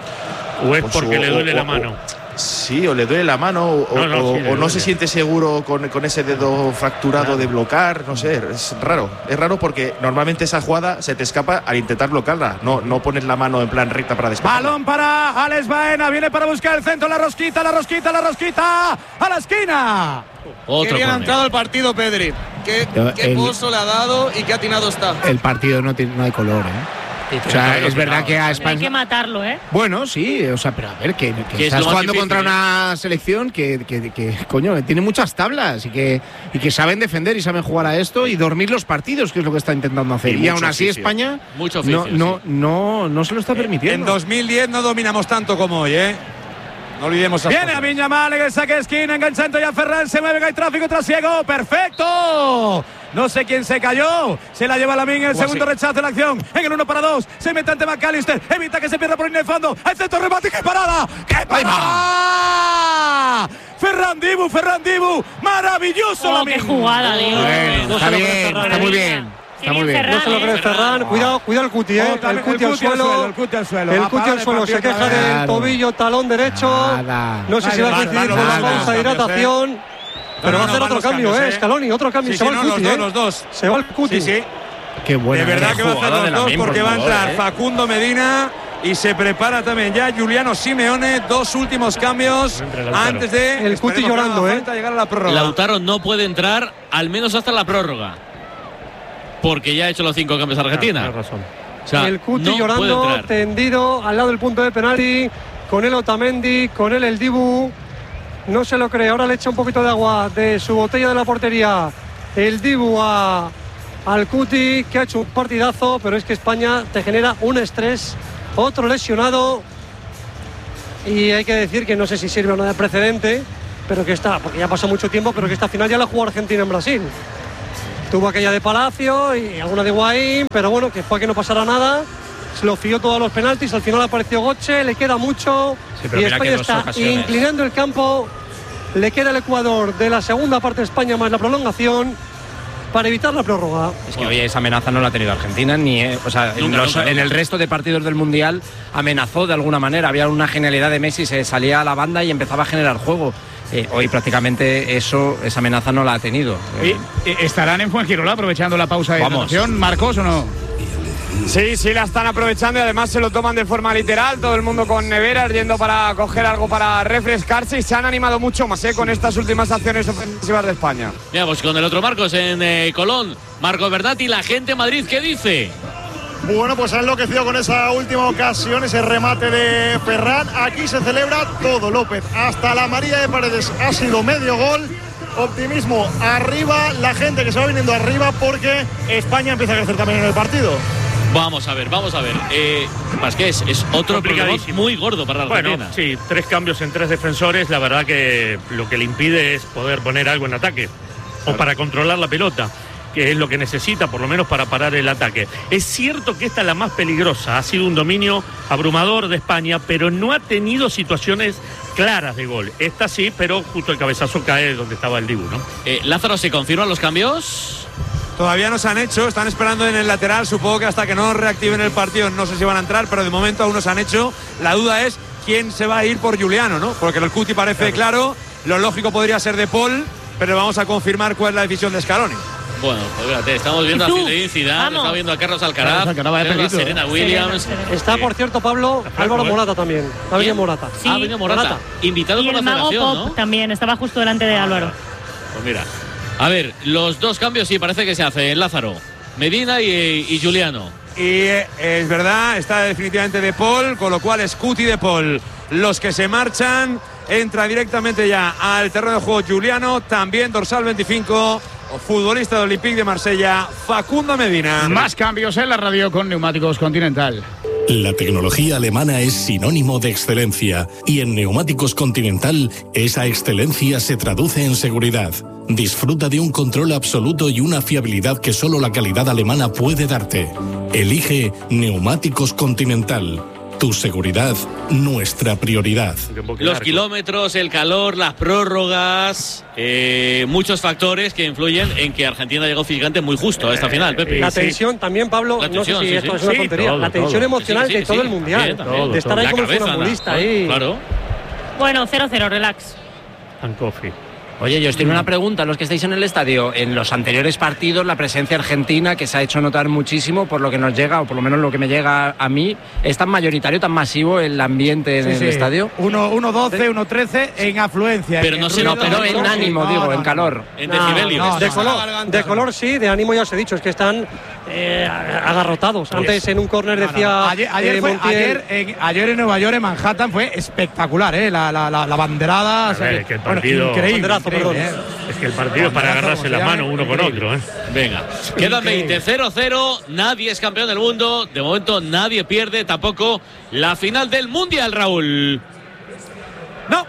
O es Con su- porque le duele o- la o- mano. Sí, o le duele la mano, o No, no, o- sí, le o no duele. se siente seguro con, con ese dedo fracturado de bloquear, no sé, es raro. Es raro porque normalmente esa jugada se te escapa al intentar bloquearla, no, no pones la mano en plan recta para despejarla. Balón para Alex Baena, viene para buscar el centro, la rosquita, la rosquita, la rosquita, a la esquina. Otro Qué bien ha córner. entrado el partido, Pedri. Qué, Yo, qué el- pozo le ha dado y qué atinado está. El partido no, tiene, no hay color, ¿eh? O sea, es verdad que a Hay que España. matarlo, ¿eh? Bueno, sí, o sea, pero a ver, que, que Que es estás lo más jugando difícil, contra ¿eh? una selección que, que, que, coño, que tiene muchas tablas y que, y que saben defender y saben jugar a esto y dormir los partidos, que es lo que está intentando hacer. Y Y, aún mucho así oficio. España Mucho oficio, no, no, sí. no, no se lo está En permitiendo. dos mil diez no dominamos tanto como hoy, ¿eh? No olvidemos esas Viene cosas. a Viñamal en el saque de esquina, enganchando ya Ferran, se mueve, hay tráfico trasiego, perfecto. No sé quién se cayó, se la lleva Lamine en el O segundo así. rechazo de la acción, en el uno para dos, se mete ante McAllister, evita que se pierda por línea de fondo, el centro remate, ¡qué parada! ¡Qué parada! Ferran Dibu, Ferran Dibu, maravilloso Oh, Lamine. qué jugada, Diego. Bueno, No está se lo bien, cree Ferran, está ¿eh? muy bien. Qué Está muy bien bien. No se lo cree ¿eh? Ferran. Cuidado, cuidado el Cuti, ¿eh? Oh, también el Cuti al el suelo. el Cuti al suelo. El Va, Cuti para al de suelo. Se partido queja otra vez. del Claro. tobillo, talón derecho. Nada. No sé si va a Vale, coincidir vale, con la vale, pausa de vale, hidratación. Pero No, va a no, hacer van otro los cambio, cambios, ¿eh? ¿eh? Scaloni, otro cambio. Sí, Se sí, va no, el los Cuti, dos, ¿eh? los dos. Se va el Cuti. Sí, sí. Qué bueno. De verdad que va a hacer jugada de los dos Lamine, porque por va a favor, entrar ¿eh? Facundo Medina y se prepara también ya Juliano Simeone. Dos últimos cambios Entra Lautaro. antes de El Cuti esperemos que no haga llorando, ¿eh? falta llegar a la prórroga. Lautaro no puede entrar al menos hasta la prórroga. Porque ya ha hecho los cinco cambios a Argentina. Tienes razón. O sea, El Cuti no puede llorando, entrar. tendido al lado del punto de penalti. con él Otamendi, con él el Dibu. No se lo cree, ahora le echa un poquito de agua de su botella de la portería el Dibu a, al Cuti, que ha hecho un partidazo, pero es que España te genera un estrés, otro lesionado, y hay que decir que no sé si sirve o no de precedente, pero que está, porque ya pasó mucho tiempo, pero que esta final ya la jugó Argentina en Brasil. Tuvo aquella de Palacio y alguna de Higuaín, pero bueno, que fue que no pasara nada. Se lo fió todos los penaltis, al final apareció Götze, le queda mucho, sí, y España está ocasiones. inclinando el campo. Le queda el Ecuador de la segunda parte de España más la prolongación para evitar la prórroga. Es que oye, esa amenaza no la ha tenido Argentina, ni eh, o sea, en, los, en el resto de partidos del Mundial amenazó de alguna manera. Había una genialidad de Messi, se salía a la banda y empezaba a generar juego. Eh, hoy prácticamente eso, esa amenaza no la ha tenido. Eh, ¿Estarán en Fuengirola aprovechando la pausa de hidratación, Marcos, o no? Sí, sí la están aprovechando y además se lo toman de forma literal, todo el mundo con neveras yendo para coger algo para refrescarse, y se han animado mucho más ¿eh? con estas últimas acciones ofensivas de España. Mira, pues con el otro Marcos en eh, Colón, Marcos Verdad, y la gente en Madrid, ¿qué dice? Bueno, pues ha enloquecido con esa última ocasión, ese remate de Ferran. Aquí se celebra todo, López, hasta la María de Paredes ha sido medio gol. Optimismo arriba, la gente que se va viniendo arriba porque España empieza a crecer también en el partido. Vamos a ver, vamos a ver. Eh, Pasqués, es otro problema muy gordo para la Argentina. Bueno, sí, tres cambios en tres defensores. La verdad que lo que le impide es poder poner algo en ataque. Claro. O para controlar la pelota, que es lo que necesita, por lo menos para parar el ataque. Es cierto que esta es la más peligrosa. Ha sido un dominio abrumador de España, pero no ha tenido situaciones claras de gol. Esta sí, pero justo el cabezazo cae donde estaba el Dibu, ¿no? Eh, Lázaro, ¿se confirman los cambios? Todavía no se han hecho, están esperando en el lateral, supongo que hasta que no reactiven el partido no sé si van a entrar, pero de momento aún no se han hecho. La duda es quién se va a ir por Giuliano, ¿no? Porque el Cuti parece claro, lo lógico podría ser De Paul, pero vamos a confirmar cuál es la decisión de Scaloni. Bueno, pues fíjate, estamos viendo a Zinedine Zidane, estamos viendo a Carlos Alcaraz, a Serena Williams. Está, por cierto, Pablo, Álvaro Morata también. Ha venido Morata. Sí. Ha venido Morata. Morata. Invitado por la federación, Pop, ¿no? También, estaba justo delante de Álvaro. Pues mira. A ver, los dos cambios sí parece que se hacen, Lázaro. Medina y, y Giuliano. Y eh, es verdad, está definitivamente De Paul, con lo cual es Cuti, De Paul los que se marchan. Entra directamente ya al terreno de juego Giuliano, también dorsal veinticinco, futbolista de Olympique de Marsella, Facundo Medina. Más cambios en la radio con Neumáticos Continental. La tecnología alemana es sinónimo de excelencia y en Neumáticos Continental esa excelencia se traduce en seguridad. Disfruta de un control absoluto y una fiabilidad que solo la calidad alemana puede darte. Elige Neumáticos Continental. Tu seguridad, nuestra prioridad. Los kilómetros, el calor, las prórrogas, eh, muchos factores que influyen en que Argentina llegó físicamente muy justo a esta final, Pepe. La tensión también, Pablo, tensión, no sé si sí, esto sí. es una sí, tontería, todo, la tensión todo. emocional sí, sí, de todo sí, el Mundial, sí, todo, de estar todo. ahí la como futbolista ahí. Claro. Bueno, cero cero, relax. And coffee. Oye, yo os tengo una pregunta, los que estáis en el estadio. En los anteriores partidos, la presencia argentina, que se ha hecho notar muchísimo, por lo que nos llega, o por lo menos lo que me llega a mí, ¿es tan mayoritario, tan masivo el ambiente en sí, el sí. estadio? uno doce, uno trece en afluencia. Pero no, se no pero en ánimo, no, digo, no, en calor. En decibelios. No, no, de, color, de color sí, de ánimo ya os he dicho, es que están eh, agarrotados. Antes en un córner decía... No, no. Ayer, ayer, eh, fue, ayer, en, ayer en Nueva York, en Manhattan, fue espectacular, ¿eh? La, la, la, la banderada. A ver, que el partido... Bueno, increíble. Perdón. ¿eh? Es que el partido es para agarrarse la mano uno con otro, ¿eh? Venga, quedan veinte, cero cero, nadie es campeón del mundo, de momento nadie pierde, tampoco la final del Mundial, Raúl. No.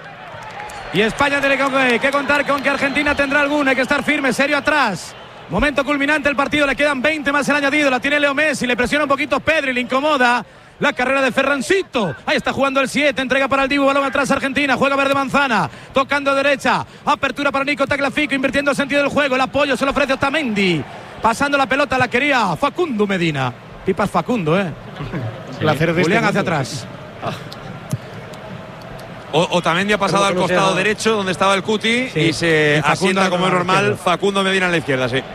Y España tiene que contar con que Argentina tendrá alguna, hay que estar firme, serio atrás. Momento culminante el partido, le quedan veinte más el añadido, la tiene Leo Messi, le presiona un poquito Pedri, le incomoda. La carrera de Ferrancito. Ahí está jugando el siete. Entrega para el Dibu. Balón atrás Argentina. Juega Verde Manzana. Tocando derecha. Apertura para Nico Tagliafico. Invirtiendo el sentido del juego. El apoyo se lo ofrece Otamendi. Pasando la pelota. La quería Facundo Medina. Pipas Facundo, ¿eh? Sí. Placer de Julián este hacia atrás. O, Otamendi ha pasado al costado derecho donde estaba el Cuti. Sí. Y se asienta como es normal. Facundo Medina en la izquierda, sí.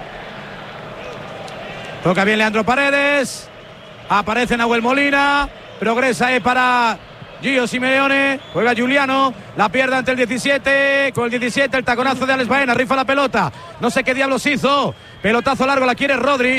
Toca bien Leandro Paredes. Aparece Nahuel Molina, progresa eh, para Gio Simeone, juega Giuliano, la pierde ante el diecisiete, con el diecisiete el taconazo de Alex Baena, rifa la pelota, no sé qué diablos hizo, pelotazo largo, la quiere Rodri,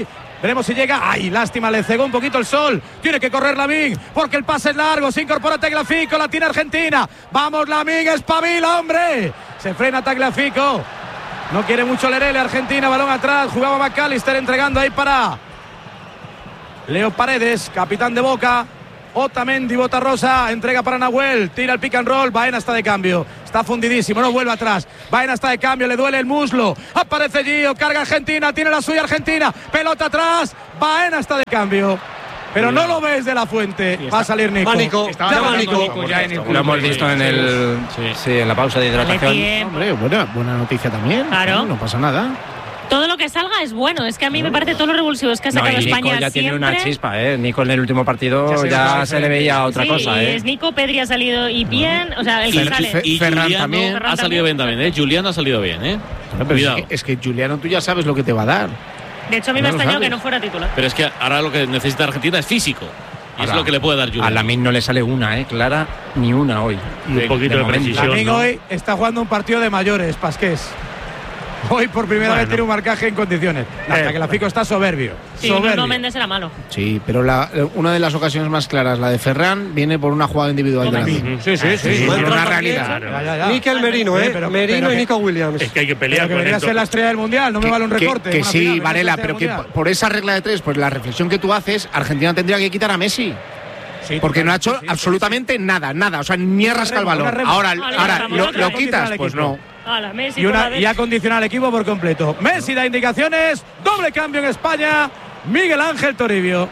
Veremos si llega. ¡Ay, lástima! Le cegó un poquito el sol. Tiene que correr Lamine porque el pase es largo. Se incorpora Tagliafico. La tiene Argentina. ¡Vamos, Lamine! ¡Espabila, hombre! Se frena Tagliafico. No quiere mucho Lerele. Argentina, balón atrás. Jugaba McAllister entregando ahí para Leo Paredes, capitán de Boca. Otamendi, bota rosa, entrega para Nahuel, tira el pick and roll, Baena está de cambio, está fundidísimo, no vuelve atrás, Baena está de cambio, le duele el muslo, aparece Gio, carga Argentina, tiene la suya Argentina, pelota atrás, Baena está de cambio. Pero no lo ves de la fuente. Va a salir Nico. Va Nico. Ya va Nico. Nico ya en el lo hemos visto en el sí. Sí, en la pausa de hidratación. Hombre, buena, buena noticia también. Claro. No, no pasa nada. Todo lo que salga es bueno. Es que a mí me parece todo lo revulsivos que ha sacado no, y Nico España ya siempre. tiene una chispa, ¿eh? Nico en el último partido ya se, ya se le veía otra sí, cosa, y ¿eh? es Nico, Pedri ha salido y bien. O sea, el que y, sale. Y Ferran Juliano también. ha Ferran salido bien también, ¿eh? Juliano ha salido bien, ¿eh? Pero Cuidado. Es que, es que Juliano, tú ya sabes lo que te va a dar. De hecho, a mí me ha extrañado que no fuera titular. Pero es que ahora lo que necesita Argentina es físico. Y ahora, es lo que le puede dar Juliano. A Lamine no le sale una, ¿eh? Clara, ni una hoy. Y un poquito de, de precisión. Lamine ¿no? hoy está jugando un partido de mayores, Pasqués. Hoy por primera bueno. vez tiene un marcaje en condiciones. Hasta eh, que la Fico está soberbio. Sí, soberbio. no Méndez era malo. Sí, pero la, una de las ocasiones más claras, la de Ferran, viene por una jugada individual de Lamine. Sí, sí, sí. sí, sí por una realidad. Ya, ya, ya. Mikel Merino, ¿eh? Pero, Merino pero y Nico Williams. Es que hay que pelear pero que con ser la estrella del mundial, no que, me vale un recorte. Que, que sí, final, Varela, pero que por, por esa regla de tres, pues la reflexión que tú haces, Argentina tendría que quitar a Messi. Sí, porque no ha hecho sí, absolutamente sí, sí. nada, nada. O sea, ni ha rascado el balón. Ahora, ahora lo, lo quitas, pues no. La Messi y, una, y ha condicionado al equipo por completo. Messi da indicaciones, doble cambio en España. Miguel Ángel Toribio.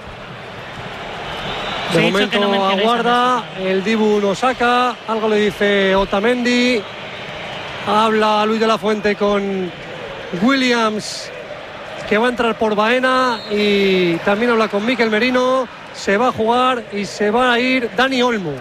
De sí, momento no aguarda, el Dibu lo saca, algo le dice Otamendi. Habla Luis de la Fuente con Williams, que va a entrar por Baena, y también habla con Mikel Merino. Se va a jugar y se va a ir Dani Olmo.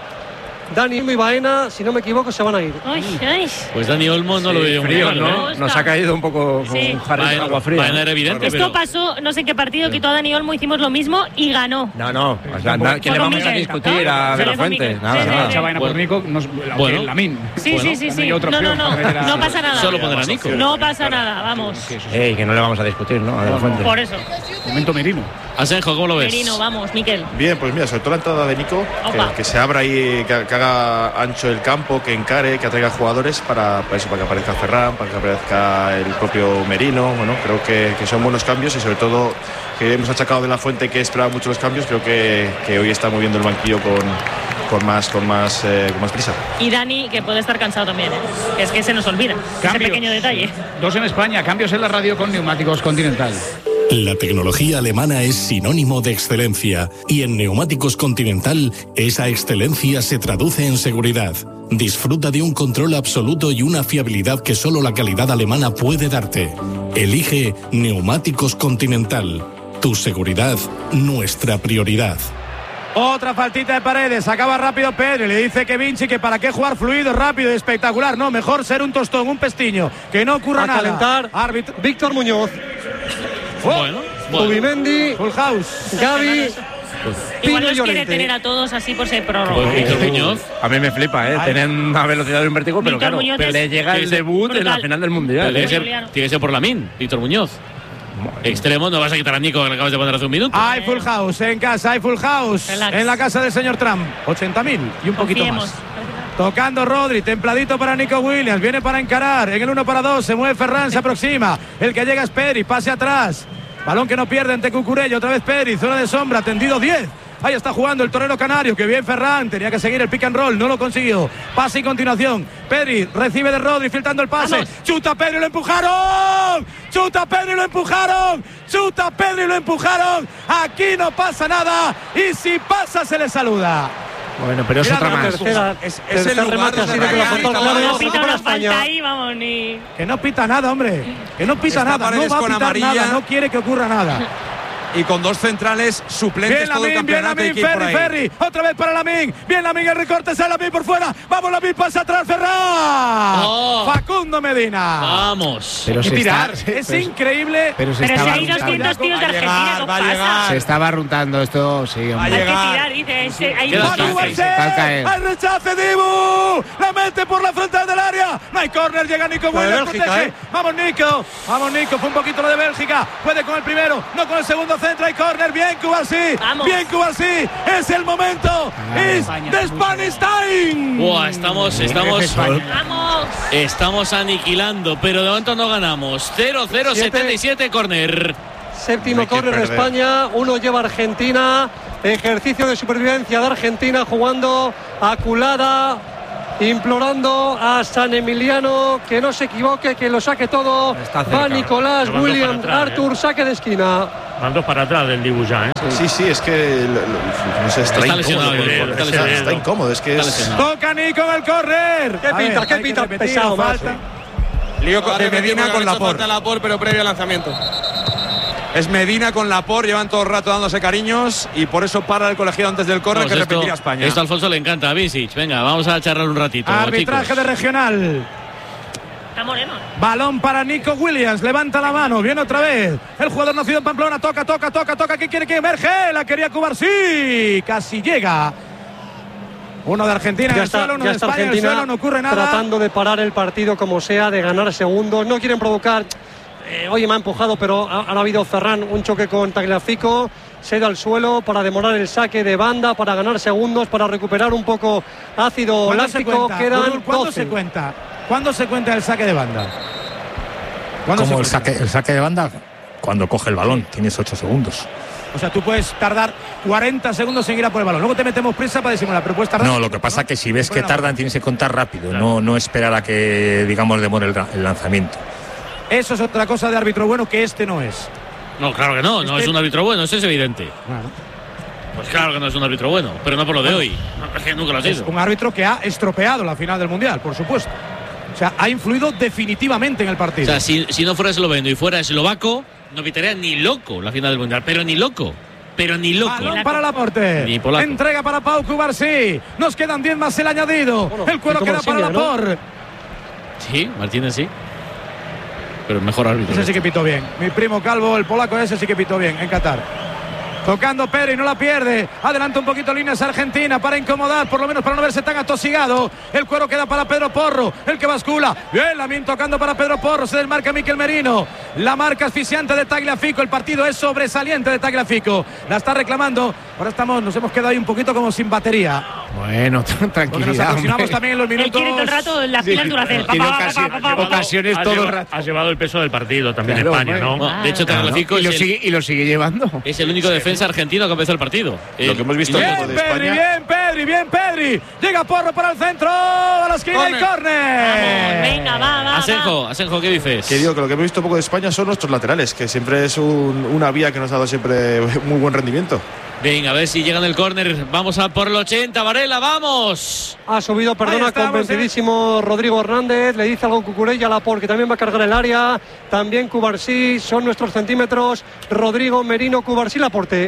Dani Olmo y Baena, si no me equivoco, se van a ir. Ay, ay. Pues Dani Olmo no sí, lo veo frío, muy ¿no? ¿eh? Nos ha caído un poco sí. con un jarrón de agua fría. Baena era evidente, Esto pero... pasó, no sé en qué partido, quitó a Dani Olmo, hicimos lo mismo y ganó. No, no. O sea, nada, ¿qué le vamos Miquel. a discutir a De la Fuente? Nada, sí, nada. Sí, sí. Baena por Nico, nos, bueno. Lamine. Sí, bueno, sí, sí, sí. No, no, no, no. No pasa nada. Solo pondrá a Nico. No pasa nada, vamos. Ey, que no le vamos a discutir, ¿no? A De la Fuente. Por eso. Momento Merino. Asenjo, ¿cómo lo ves? Merino, vamos, Miquel. Bien, pues mira, sobre todo la entrada de Nico, que, que se abra ahí, que, que haga ancho el campo, que encare, que atraiga jugadores para, para eso, para que aparezca Ferran, para que aparezca el propio Merino. Bueno, creo que, que son buenos cambios y sobre todo que hemos achacado De la Fuente que esperaba mucho los cambios. Creo que, que hoy está moviendo el banquillo con, con más con más eh, con más prisa. Y Dani, que puede estar cansado también, ¿eh? Es que se nos olvida cambios. Ese pequeño detalle. Dos en España, cambios en la radio con Neumáticos Continental. La tecnología alemana es sinónimo de excelencia y en Neumáticos Continental esa excelencia se traduce en seguridad. Disfruta de un control absoluto y una fiabilidad que solo la calidad alemana puede darte. Elige Neumáticos Continental. Tu seguridad, nuestra prioridad. Otra faltita de Paredes, acaba rápido Pedri, le dice que Vinci que para qué jugar fluido, rápido y espectacular, no, mejor ser un tostón, un pestiño, que no ocurra a nada. Calentar, árbitro Víctor Muñoz. Bueno, bueno. Zubimendi, Full House, Gavi, Igual nos quiere tener a todos así por ser prórroga. Pues Víctor Muñoz. A mí me flipa, ¿eh? Tienen una velocidad de un vértigo, pero claro, pero le llega el debut brutal. En la final del Mundial. Tiene que ser, tiene que ser por Lamine, Víctor Muñoz. Extremo, no vas a quitar a Nico que le acabas de poner hace un minuto. Hay Full House en casa, hay Full House Relax. En la casa del señor Trump. ochenta mil y un poquito Confiemos. Más. Tocando Rodri, templadito para Nico Williams, viene para encarar, en el uno para dos, se mueve Ferran, se aproxima, el que llega es Pedri, pase atrás, balón que no pierde ante Cucurella, otra vez Pedri, zona de sombra, tendido diez, ahí está jugando el torero canario, que bien Ferran, tenía que seguir el pick and roll, no lo consiguió, pase y continuación, Pedri recibe de Rodri, filtrando el pase, ¡vamos! Chuta Pedri, lo empujaron, chuta Pedri, lo empujaron, chuta Pedri, lo empujaron, aquí no pasa nada, y si pasa se le saluda. Bueno, pero es Mira, otra más. Tercera, es, es tercer el remate así de que lo faltó claro. No pita una falta ahí, vamos, ni... Que no pita nada, hombre. Que no pita Está nada. No va a pitar nada. No quiere que ocurra nada. y con dos centrales suplentes bien todo Lamin, el campeonato. bien Lamin, Ferri, Ferri, otra vez para Lamin, bien Lamin, el recorte, sale Lamin por fuera, vamos Lamin, pasa atrás Ferran, oh. Facundo Medina. Vamos. Pero y tirar, está, es pero, increíble. Pero, pero, pero si hay doscientos tíos de Argentina, ¿qué pasa? Se está barruntando esto, sí, hombre. Hay que tirar, dice, ese, hay al rechace Dibu, la mete por la frontal del área, no hay córner, llega Nico Williams, protege, ¿eh? Vamos Nico, vamos Nico, fue un poquito lo de Bélgica, puede con el primero, no con el segundo centro, hay córner, bien Cubarsí, bien Cubarsí, es el momento, es de Spanish Time. Buah, estamos, estamos, vamos, estamos aniquilando, pero de momento no ganamos. cero cero setenta y siete córner. Séptimo córner de España, uno lleva Argentina, ejercicio de supervivencia de Argentina jugando a culada, implorando a San Emiliano que no se equivoque, que lo saque todo. Va Nicolás, William, atrás, Arthur, eh. saque de esquina. Van dos para atrás del Dibu ya, ¿eh? Sí, sí, es que no sé, está, está incómodo. Dedo, está, está, está incómodo, es que es... Toca Nico en el córner. ¿Qué pinta? Ver, ¿Qué pinta? Pesado, falta. Lío de Medina con Laporte. Laporte, pero previo al lanzamiento. Es Medina con Laporte, llevan todo el rato dándose cariños y por eso para el colegiado antes del córner, que repetirá España. Esto a Alfonso le encanta, a Visic. Venga, vamos a charlar un ratito. Arbitraje chicos. de regional. Está Moreno. Balón para Nico Williams, levanta la mano, viene otra vez. El jugador nacido en Pamplona, toca, toca, toca, toca. ¿Quién quiere que emerge? La quería Cubarsí. Casi llega. Uno de Argentina en el suelo, uno de España en el suelo, no ocurre nada. Tratando de parar el partido como sea, de ganar segundos. No quieren provocar. Eh, oye, me ha empujado, pero ha, ha habido Ferran, un choque con Tagliafico. Se da al suelo para demorar el saque de banda, para ganar segundos, para recuperar un poco ácido láctico. Quedan ¿Cuándo doce. se cuenta? ¿Cuándo se cuenta el saque de banda? Como el saque, el saque de banda, cuando coge el balón, tienes ocho segundos. O sea, tú puedes tardar cuarenta segundos en ir a por el balón. Luego te metemos prisa para disimular, pero puedes tardar. No, lo que pasa es que si ves que tardan, tienes que contar rápido, claro. no, no esperar a que, digamos, demore el, el lanzamiento. Eso es otra cosa de árbitro bueno que este no es. No, claro que no, no este... es un árbitro bueno, eso es evidente. Bueno. Pues claro que no es un árbitro bueno, pero no por lo de bueno, hoy. No, es que nunca lo ha sido. Es un árbitro que ha estropeado la final del Mundial, por supuesto. O sea, ha influido definitivamente en el partido. O sea, si, si no fuera esloveno y fuera eslovaco, no pitaría ni loco la final del Mundial, pero ni loco. Pero ni loco. Balón para Laporte. Ni polaco. Entrega para Pau Cubarsí. Nos quedan diez más el añadido. Bueno, el cuero queda para Laporte. ¿No? Sí, Martínez sí. Pero el mejor árbitro. Ese sí que pitó bien. Mi primo Calvo, el polaco, ese sí que pitó bien en Qatar. Tocando Pedri, no la pierde. Adelanta un poquito líneas Argentina para incomodar, por lo menos para no verse tan atosigado. El cuero queda para Pedro Porro, el que bascula. Bien, Lamin tocando para Pedro Porro. Se desmarca Miquel Merino. La marca asfixiante de Tagliafico. El partido es sobresaliente de Tagliafico. La está reclamando. Ahora estamos, nos hemos quedado ahí un poquito como sin batería. Bueno, tranquilidad. Porque nos aproximamos hombre. también en los minutos. Él quiere todo el rato la pila en Duracell. Tiene ocasi ocasiones ha todo llevado, el rato. Ha llevado el peso del partido también Claro, España, ¿no? no de hecho, Tagliafico ¿no? y, es lo sigue, y lo sigue llevando. Es el único defensa argentino que empezó el partido. Lo que hemos visto Bien, de Pedri, España. bien, Pedri, bien, Pedri. Llega Porro para el centro. A la esquina y córner. Venga, va, va. Asenjo, Asenjo, ¿qué dices? Que digo que lo que hemos visto poco de España son nuestros laterales, que siempre es un, una vía que nos ha dado siempre muy buen rendimiento. Venga, a ver si llegan el córner. Vamos a por el ochenta, Varela, vamos. Ha subido, perdona, estamos, convencidísimo eh. Rodrigo Hernández. Le dice algo Cucurella a Laporte, que también va a cargar el área. También Cubarsí, son nuestros centímetros. Rodrigo, Merino, Cubarsí, Laporte.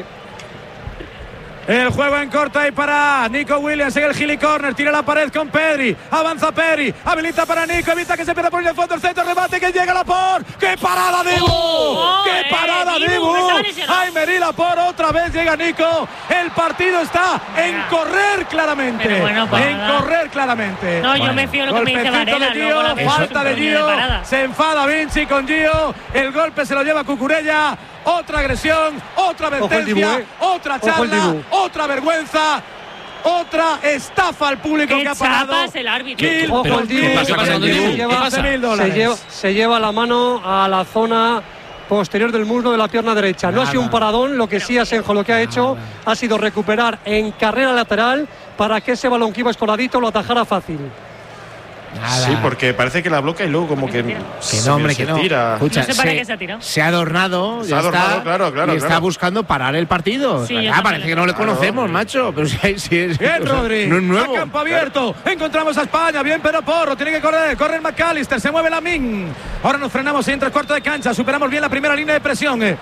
El juego en corto ahí para Nico Williams en el Gili Corner, tira la pared con Pedri, avanza Pedri, habilita para Nico, evita que se pierda por el fondo, el centro, remate, que llega Laporte. ¡Qué parada, Dibu! Oh, ¡Qué eh, parada, Dibu! ¡Ay, Meri Laporte! Otra vez llega Nico. El partido está en correr claramente. Bueno, en correr claramente. No, yo me fío lo que me dice Varela. De Gio, falta de Gio, se enfada Vinci con Gio, el golpe se lo lleva Cucurella. Otra agresión, otra advertencia, otra charla, otra vergüenza, otra estafa al público ¿Qué que ha parado. chapas el árbitro? Mil, Ojo ojo, el Dibu, ¿Qué pasa con el Dibu? Se lleva, se lleva, se, lleva, se lleva la mano a la zona posterior del muslo de la pierna derecha. No ha sido un paradón, lo que sí Asenjo lo que ha hecho ha sido recuperar en carrera lateral para que ese balón que iba escoradito lo atajara fácil. Nada. Sí, porque parece que la bloquea y luego como que que no, hombre, que no. Tira. Escucha, no sé para se, qué se ha tirado. Se ha adornado, Se ya ha adornado, está, claro, claro, y claro. está buscando parar el partido. Sí, ah, parece que no le claro, conocemos, hombre. macho. Pero si, si es, Bien, o sea, Rodri. no es nuevo. A campo abierto. Encontramos a España. Bien, pero Porro. Tiene que correr. Corre el McAllister. Se mueve Lamin. Ahora nos frenamos y entra el cuarto de cancha. Superamos bien la primera línea de presión. Eh.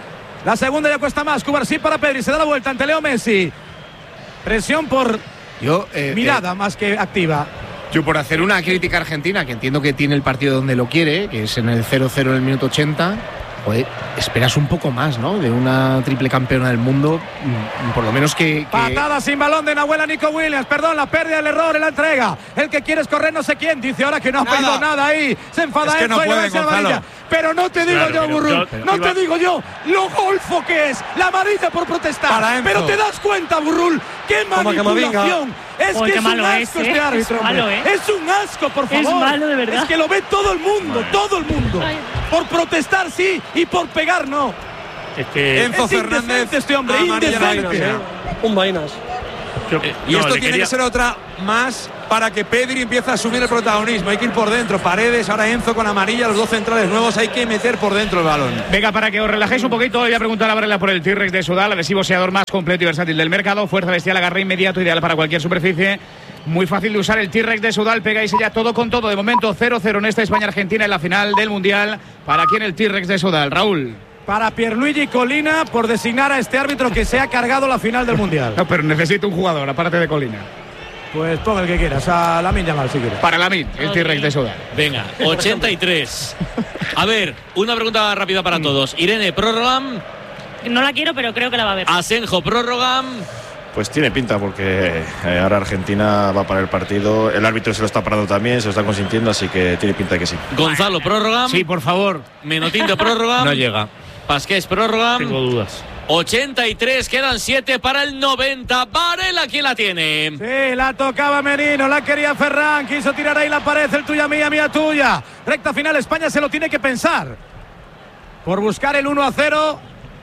La segunda ya cuesta más. Cubarsí para Pedri. Se da la vuelta ante Leo Messi. Presión por Yo, eh, mirada eh, más que activa. Yo por hacer una crítica argentina, que entiendo que tiene el partido donde lo quiere, que es en el cero cero en el minuto ochenta, joder, esperas un poco más, ¿no? De una triple campeona del mundo, por lo menos que… que... Patada sin balón de Nahuel a Nico Williams, perdón, la pérdida del error en la entrega. El que quiere es correr no sé quién, dice ahora que no ha Nada. pedido nada ahí. Se enfada Es que Enzo no y puede, le da amarilla. Gonzalo. Pero no te digo Claro, yo, pero Burrul, yo- no iba- te digo yo lo golfo que es la amarilla por protestar. Para Enzo. Pero te das cuenta, Burrul, qué Toma, que me manipulación. Es Joder, que qué es un malo asco es, ¿eh? este árbitro, Es malo, hombre. ¿eh? Es un asco, por favor. Es malo, de verdad. Es que lo ve todo el mundo, todo el mundo. Ay. Por protestar sí y por pegar no. Es que Enzo Es Fernández. indecente este hombre, amarilla indecente. naranja. Un vainas. yo- Y no, esto le tiene quería- que ser otra más para que Pedri empiece a asumir el protagonismo. Hay que ir por dentro. Paredes, ahora Enzo con amarilla, los dos centrales nuevos. Hay que meter por dentro el balón. Venga, para que os relajéis un poquito, voy a preguntar a Varela por el T-Rex de Sudal, adhesivo sellador más completo y versátil del mercado, fuerza bestial, agarre inmediato, ideal para cualquier superficie. Muy fácil de usar el T-Rex de Sudal, pegáis ya todo con todo. De momento cero cero en esta España-Argentina en la final del Mundial. ¿Para quién el T-Rex de Sudal? Raúl. Para Pierluigi Colina por designar a este árbitro que se ha cargado la final del Mundial. No, pero necesito un jugador, aparte de Colina. Pues ponga el que quieras, a Lamine Yamal si quieres. Para Lamine, el T-Rex de Sudal. Venga, ochenta y tres. A ver, una pregunta rápida para todos. Irene, prórroga. No la quiero, pero creo que la va a ver. Asenjo, prórroga. Pues tiene pinta porque eh, ahora Argentina va para el partido. El árbitro se lo está parando también, se lo está consintiendo, así que tiene pinta de que sí. Gonzalo, prórroga. Sí, por favor. Menotín de prórroga. No llega. Pasqués, prórroga. Tengo dudas. ochenta y tres, quedan siete para el noventa. Varela, ¿quién la tiene? Sí, la tocaba Merino, la quería Ferran, quiso tirar ahí la pared, el tuya mía, mía tuya. Recta final, España se lo tiene que pensar. Por buscar el uno a cero.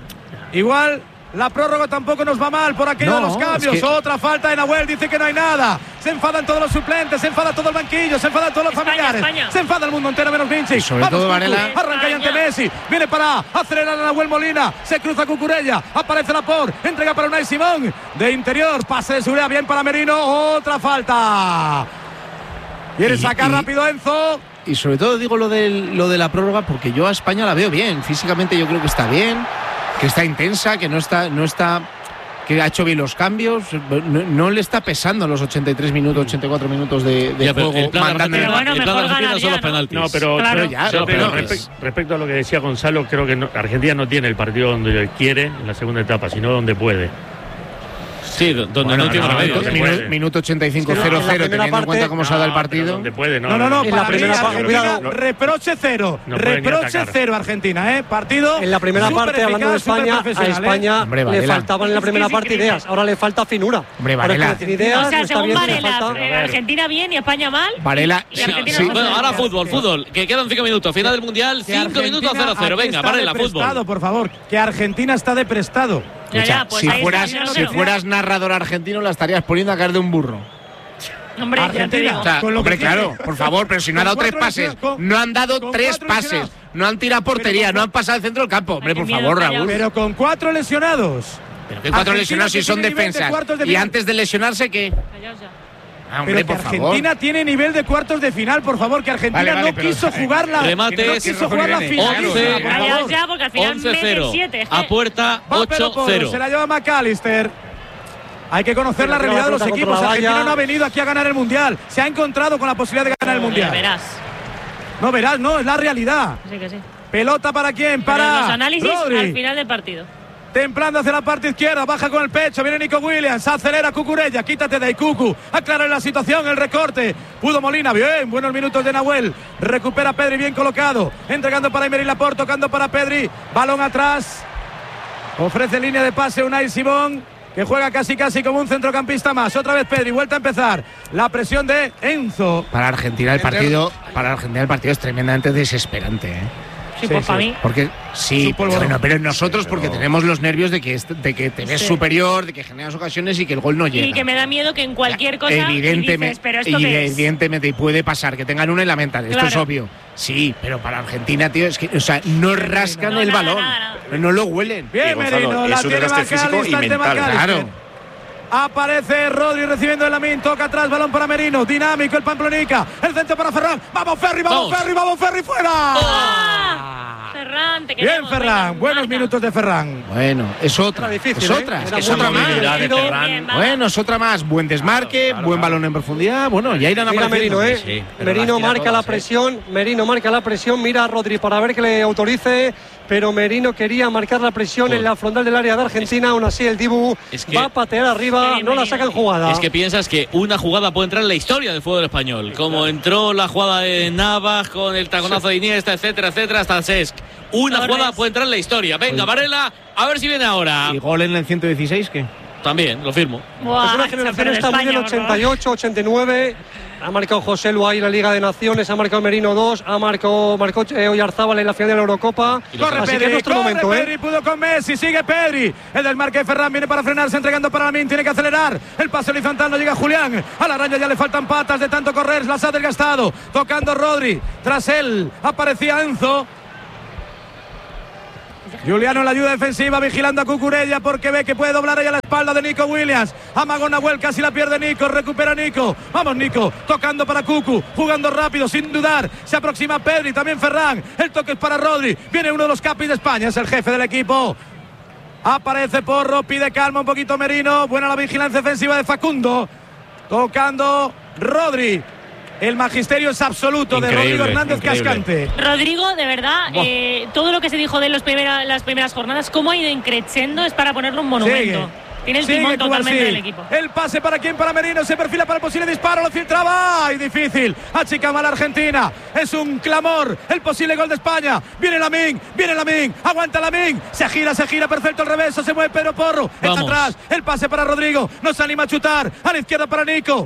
Igual la prórroga tampoco nos va mal por aquello No, de los cambios. es que- Otra falta de Nahuel, dice que no hay nada. Se enfadan todos los suplentes, se enfada todo el banquillo, se enfadan todos los España, familiares. España. Se enfada el mundo entero menos Vinci. Y sobre Vamos, todo, Cucu, Varela. arranca ya ante España. Messi. Viene para acelerar a Nahuel Molina. Se cruza Cucurella. Aparece Laporte. Entrega para Unai Simón. De interior. Pase de seguridad. Bien para Merino. Otra falta. Quiere Y- sacar y- rápido Enzo. Y sobre todo digo lo, del, lo de la prórroga porque yo a España la veo bien. Físicamente yo creo que está bien, que está intensa, que no está, no está, que ha hecho bien los cambios. No, no le está pesando los ochenta y tres minutos, ochenta y cuatro minutos de, de Ya, pero juego. el plan de mandando- Argentina, Bueno, el plan de mejor Argentina son los ganaría, ¿no? penaltis. No, pero, Claro. pero, ya, pero pero- respe- respecto a lo que decía Gonzalo, creo que no- Argentina no tiene el partido donde quiere en la segunda etapa, sino donde puede. Sí, donde Bueno, no tiene no, remedio. no, Minuto, puede. minuto ochenta y cinco, Es que en la- cero en la cero, primera teniendo en cuenta parte- cómo se ha dado el No, pero partido. donde puede, no. No, no, no. En la para mí, primera parte, Argentina, cuidado. reproche cero. No puede ni reproche atacar. cero Argentina, ¿eh? Partido. En la primera súper parte, hablando de eficaz, súper España, a profesional, ¿eh? España Hombre, le Varela. faltaban en la Es que primera es parte increíble. ideas. Ahora le falta finura. Hombre, Ahora Varela. es que tiene ideas, O sea, no está según bien, le Varela, falta- eh, Argentina bien y España mal. Varela, Y sí, Argentina sí. no Bueno, pasa ahora nada. fútbol, fútbol. Que quedan cinco minutos. Final del Mundial, Que cinco minutos Argentina cero cero. aquí Venga, está Varela, de prestado, fútbol. por favor. Que Argentina está de prestado. Ya, O sea, ya, pues si, ahí fueras, está, si cero cero. fueras narrador argentino la estarías poniendo a caer de un burro. Hombre, ya te Argentina. digo. O sea, Con lo hombre, que tiene. claro, por favor, pero si no ha Con dado tres cuatro pases, lesionados, con- no han dado con tres cuatro pases, lesionados. no han tirado portería, Pero- no han pasado el centro del campo. Hombre, Ay, qué por miedo, favor, calla. Raúl. Pero con cuatro lesionados. Pero que cuatro Argentina lesionados si que son tiene nivel de defensas. cuartos de Y final. antes de lesionarse, ¿qué? Callaos ya. Ah, hombre, Pero que por favor. Argentina tiene nivel de cuartos de final, por favor, que Argentina Vale, vale, no pero- quiso jugar la, Remates. no quiso jugar la Once, final. once. por Callaos favor. ya, porque al final once mete cero. siete. es que- A puerta, Va, pero ocho por- cero. Se la lleva McAllister. Hay que conocer Pero la tira realidad la de los pelota equipos. contra la Argentina valla. no ha venido aquí a ganar el Mundial. Se ha encontrado con la posibilidad de ganar el Ya Mundial. verás. No verás, no, es la realidad. Sí que sí. Pelota para quién, Pero para los análisis Rodri. al final del partido. Templando hacia la parte izquierda, baja con el pecho, viene Nico Williams, acelera Cucurella, quítate de ahí, Cucu, aclara la situación, el recorte, pudo Molina, bien, buenos minutos de Nahuel, recupera Pedri bien colocado, entregando para Emery Laporte, tocando para Pedri, balón atrás, ofrece línea de pase Unai Simón, que juega casi casi como un centrocampista más, otra vez Pedri, vuelta a empezar, la presión de Enzo. Para Argentina el partido, para Argentina el partido es tremendamente desesperante, ¿eh? Sí, Sí, pues sí. para mí. Porque sí, Su polvo. bueno, pero nosotros Sí, porque pero- tenemos los nervios de que, est- de que te ves Sí. superior, de que generas ocasiones y que el gol no llega. Y que me da miedo que en cualquier cosa. y Evidentemente, dices, pero esto qué es. evidentemente y puede pasar que tengan una y lamentar, esto Claro. es obvio. Sí, pero para Argentina, tío, es que, o sea, no rascan No, el nada, balón, nada, no lo huelen. Bien, Y, Gonzalo, Merino, la es un tiene desgaste físico y McAllister ante mental. McAllister. Claro. Aparece Rodri recibiendo el Lamin, toca atrás, balón para Merino, dinámico el Pamplonica, el centro para Ferran, vamos Ferri, vamos, Vamos. Ferri, vamos Ferri, fuera. ¡Ah! Ferran. Ferran, te Bien, queremos, Ferran, venga, buenos marca. minutos de Ferran. Bueno, es otra. difícil, es ¿eh? otra. Es Era que es muy otra más. movilidad de Ferran. Bueno, es otra más. Buen desmarque, Claro, claro, buen claro. balón en profundidad. Bueno, ya irán Mira apareciendo. Merino, ¿eh? Sí, sí, pero Merino las tira marca todas, la ¿eh? presión. Merino marca la presión. Mira a Rodri para ver que le autorice. Pero Merino quería marcar la presión Joder. en la frontal del área de Argentina. Aún así, el Dibu Es que- va a patear arriba. Bien, No la Merino. sacan jugada. Es que piensas que una jugada puede entrar en la historia del fútbol español. Como entró la jugada de Navas con el taconazo de Iniesta, etcétera, etcétera, hasta Cesc. Una Torres. jugada puede entrar en la historia. Venga, Varela, a ver si viene ahora. ¿Y gol en el ciento dieciséis qué? También, lo firmo. Buah, Es una se generación pierde está muy del España, por favor. ochenta y ocho, ochenta y nueve. Ha marcado José Lu ahí en la Liga de Naciones, ha marcado Merino dos, ha marcado, marcó eh, Oyarzábal en la final de la Eurocopa. Corre Así que Pedri, es nuestro corre momento, Pedri, ¿eh? pudo con Messi, sigue Pedri. El del marque de Ferran viene para frenarse, entregando para Lamin, tiene que acelerar. El pase horizontal no llega Julián. A la raya ya le faltan patas de tanto correr, las ha desgastado. Tocando Rodri, tras él aparecía Enzo. Juliano en la ayuda defensiva, vigilando a Cucurella porque ve que puede doblar ahí a la espalda de Nico Williams. Amago Nahuel, casi la pierde Nico, recupera Nico. Vamos Nico, tocando para Cucu, jugando rápido, sin dudar. Se aproxima Pedri, también Ferran. El toque es para Rodri. Viene uno de los capis de España, es el jefe del equipo. Aparece Porro, pide calma un poquito Merino. Buena la vigilancia defensiva de Facundo. Tocando Rodri. El magisterio es absoluto de Increíble, Rodrigo Hernández increíble. Cascante. Rodrigo, de verdad, Buah. eh, todo lo que se dijo de los primera- las primeras jornadas, cómo ha ido increciendo, es para ponerle un monumento. Sigue. Tiene el Sigue timón totalmente Cubarsí. del equipo. El pase para quién, para Merino, se perfila para el posible disparo, lo filtraba. ¡Ay, difícil! Achica mal Argentina. Es un clamor el posible gol de España. Viene Lamin, viene Lamin, aguanta Lamin. Se gira, se gira, perfecto el reverso, se mueve Pedro Porro. Está Vamos. atrás, el pase para Rodrigo. No se anima a chutar. A la izquierda para Nico.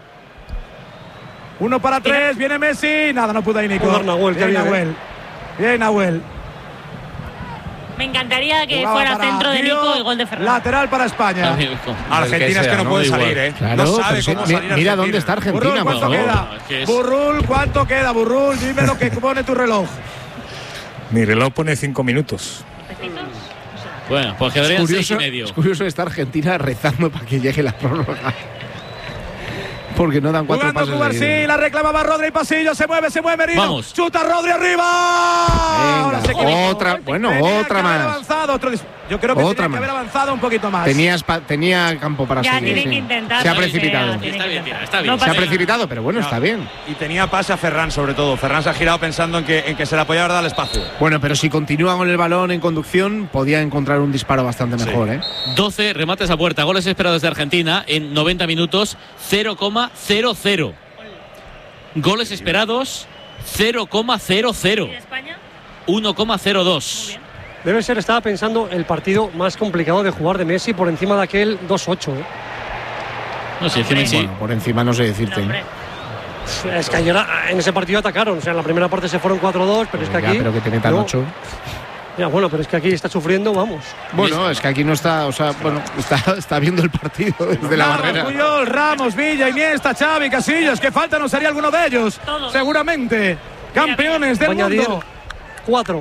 Uno para tres, viene Messi. Nada, no pudo ahí Nico. Joder, Nahuel, qué Bien, bien, Nahuel. Bien, Nahuel. Me encantaría que Jugaba fuera para centro de Dio, Nico y gol de Ferran. Lateral para España. Argentina es que no puede salir, ¿eh? Claro, no sabe pero si- cómo mi- salir mira Argentina. dónde está Argentina, Burrul, por ¿cuánto favor. queda? Es que es- Burrul, ¿cuánto queda? Burrul, dime lo que pone tu reloj. Mi reloj pone cinco minutos. Bueno, pues Es quedarían seis curioso, y medio. es curioso estar Argentina rezando para que llegue la prórroga. Porque no dan cuatro Jugando pases Cubarsí, seguidos. la reclamaba Rodri, pasillo, se mueve, se mueve Merino. Vamos. Chuta Rodri arriba. Ahora se Venga, equivocó. otra, bueno, Tenía otra que haber más. avanzado, otro dis- Yo creo que Otra tenía más. que haber avanzado un poquito más. Tenías pa- tenía campo para Ya, seguir. tiene sí. que intentar. Se ha lo que sea, precipitado. tiene Está que bien, intentar. está bien. No Se ha pasa nada. precipitado, pero bueno, está bien. Y tenía pase a Ferran, sobre todo. Ferran se ha girado pensando en que, en que se le apoyaba dar el espacio. Bueno, pero si continúa con el balón en conducción, podía encontrar un disparo bastante mejor, ¿eh? doce remates a puerta, goles esperados de Argentina en noventa minutos, cero coma cero cero. Goles esperados, cero coma cero cero. ¿Y de España? uno coma cero dos. Debe ser, estaba pensando, el partido más complicado de jugar de Messi por encima de aquel dos ocho. ¿eh? No sé, Hombre. sí. Bueno, por encima no sé No, decirte. hombre. Es que ayer ah, en ese partido atacaron. O sea, en la primera parte se fueron cuatro dos, pero es que Ya, aquí. pero que te metan no. ocho. Ya, bueno, pero es que aquí está sufriendo, vamos. Bueno, es que aquí no está, o sea, bueno, está, está viendo el partido desde la Navas, barrera. Puyol, Ramos, Villa, Iniesta, Xavi, Casillas, que falta no sería alguno de ellos. Todos. Seguramente. Campeones del Voy a añadir mundo. cuatro.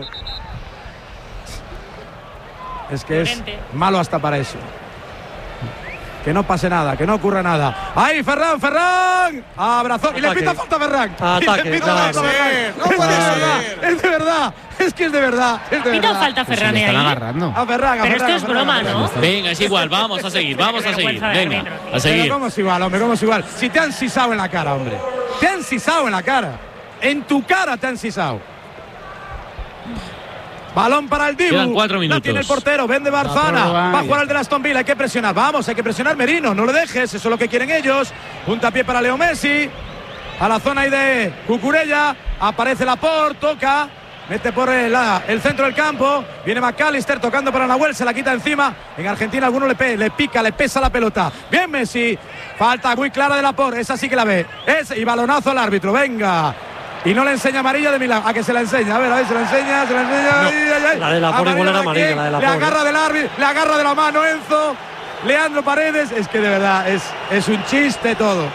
Es que es Prudente. malo hasta para eso. Que no pase nada, que no ocurra nada. ¡Ahí, Ferran, Ferran! Abrazó. Y le Ataque. pita falta a Ferran. Ataque, Y le pita no, falta a no Ferran. no Es de puede verdad, ser. es de verdad. Es que es de verdad. Es de Pita verdad. falta a Pues se Ferran le ahí. están agarrando. A Ferran, a Pero Ferran, esto a es Ferran, broma, a Ferran. ¿no? Venga, es igual, vamos a seguir, vamos a seguir. Vergüenza de Venga, árbitro, tío. a Pero seguir. cómo es igual, hombre, cómo es igual. Si te han sisado en la cara, hombre. Te han sisado en la cara. En tu cara te han sisado. Balón para el Dibu. Quedan cuatro La minutos. tiene el portero, vende Barzana. Va a jugar el de Aston Villa, hay que presionar. Vamos, hay que presionar Merino, no lo dejes, eso es lo que quieren ellos. Puntapié para Leo Messi. A la zona ahí de Cucurella. Aparece Laporte, toca. Mete por el, la- el centro del campo. Viene McAllister tocando para Nahuel, se la quita encima. En Argentina alguno le, pe- le pica, le pesa la pelota. Bien Messi. Falta muy clara de Laporte, esa sí que la ve. Es, y balonazo al árbitro, venga. Y no le enseña amarilla de Milán. A que se la enseña. A ver, a ver, se la enseña, se la enseña. Ay, ay, ay. La de Laporte igual era Amarilla amarilla, la de Le Laporte. agarra del árbitro, le agarra de la mano Enzo. Leandro Paredes. Es que de verdad es, es un chiste todo.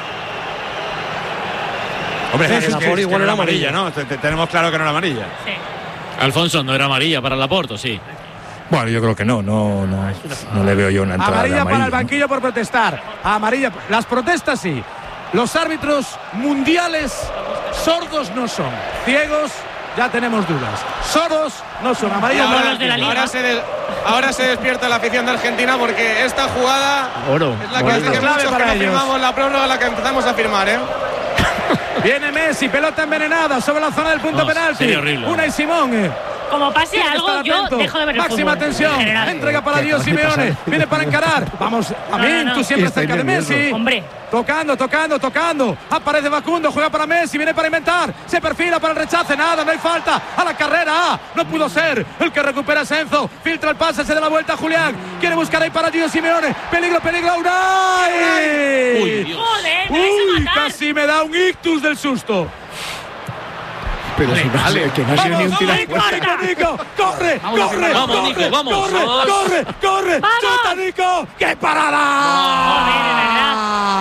Hombre, Sí, es que, la es por que igual no era era amarilla, ¿no? Te- te- Tenemos claro que no era amarilla. Sí. Alfonso, no era amarilla para Laporte, sí. Bueno, yo creo que no, no, no, no le veo yo una entrada de Amarilla para el amarilla, ¿no? banquillo por protestar. Amarilla. Las protestas sí. Los árbitros mundiales sordos no son. Ciegos ya tenemos dudas. Soros no son amarillos. Ahora, ahora, se de, ahora se despierta la afición de Argentina porque esta jugada Oro, es la que hace que muchos que no firmamos la prórroga, la que empezamos a firmar, ¿eh? Viene Messi, pelota envenenada sobre la zona del punto no, penalti. Unai Simón. Como pase algo, yo dejo de ver el Máxima fútbol. tensión. Entrega para Dios Simeone. Viene para encarar. Vamos, Amin, no, no. tú siempre cerca de Messi. Hombre. Tocando, tocando, tocando. Aparece Facundo, juega para Messi, viene para inventar. Se perfila para el rechace, nada, no hay falta. A la carrera, ah, no pudo ser. El que recupera es Enzo. Filtra el pase, se da la vuelta a Julián. Quiere buscar ahí para Dios Simeone. Peligro, peligro, Unai. Uy, Dios. Joder, Uy, casi me da un ictus del susto. Pero si no, vale. que no ha sido ni un tiro. ¡Corre, Nico! ¡Corre! Vamos, ¡Corre! vamos, corre, Nico, vamos! ¡Corre! Vamos. ¡Corre! ¡Corre! ¡Chuta, Nico! ¡Qué parada! Joder, de verdad.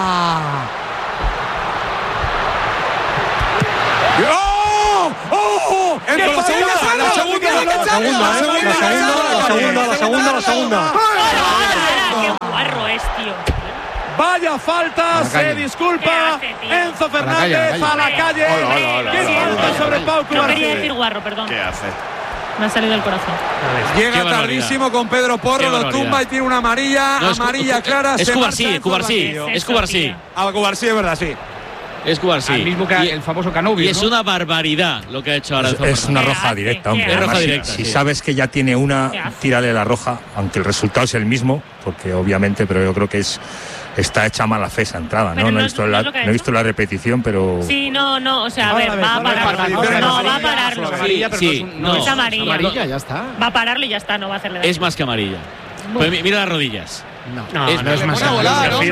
¡Oh! ¡Oh! ¡Qué la segunda, la segunda, la segunda, la segunda, la segunda, la segunda, la segunda. ¡Qué guarro es, tío! Vaya falta, se disculpa hace, Enzo Fernández a la calle. ¿Qué falta sobre Pau Cubarsí? No quería decir guarro, perdón. ¿Qué hace? Me ha salido del corazón. Llega tardísimo con Pedro Porro, lo tumba y tiene una amarilla, no, es, amarilla clara. Es Cubarsí, Cubarsí, es Cubarsí. Ah, Cubarsí es verdad, sí. Es Cubarsí. El mismo que y, el famoso Canovio. Y es ¿no? una barbaridad lo que ha hecho ahora. Es, es una roja directa, hombre. Es roja directa, si sí. sabes que ya tiene una, tírale la roja, aunque el resultado es el mismo, porque obviamente, pero yo creo que es está hecha mala fe esa entrada, ¿no? No, no, he visto, no, la, no he visto la repetición, pero... Sí, no, no, o sea, a ver, va a pararlo. No, va a pararlo. Sí, sí, no. Es amarilla. Amarilla, ya está. Va a pararlo y ya está, no va a hacerle daño. Es más que amarilla. Pues mira las rodillas. No, no es, no es más. A ver,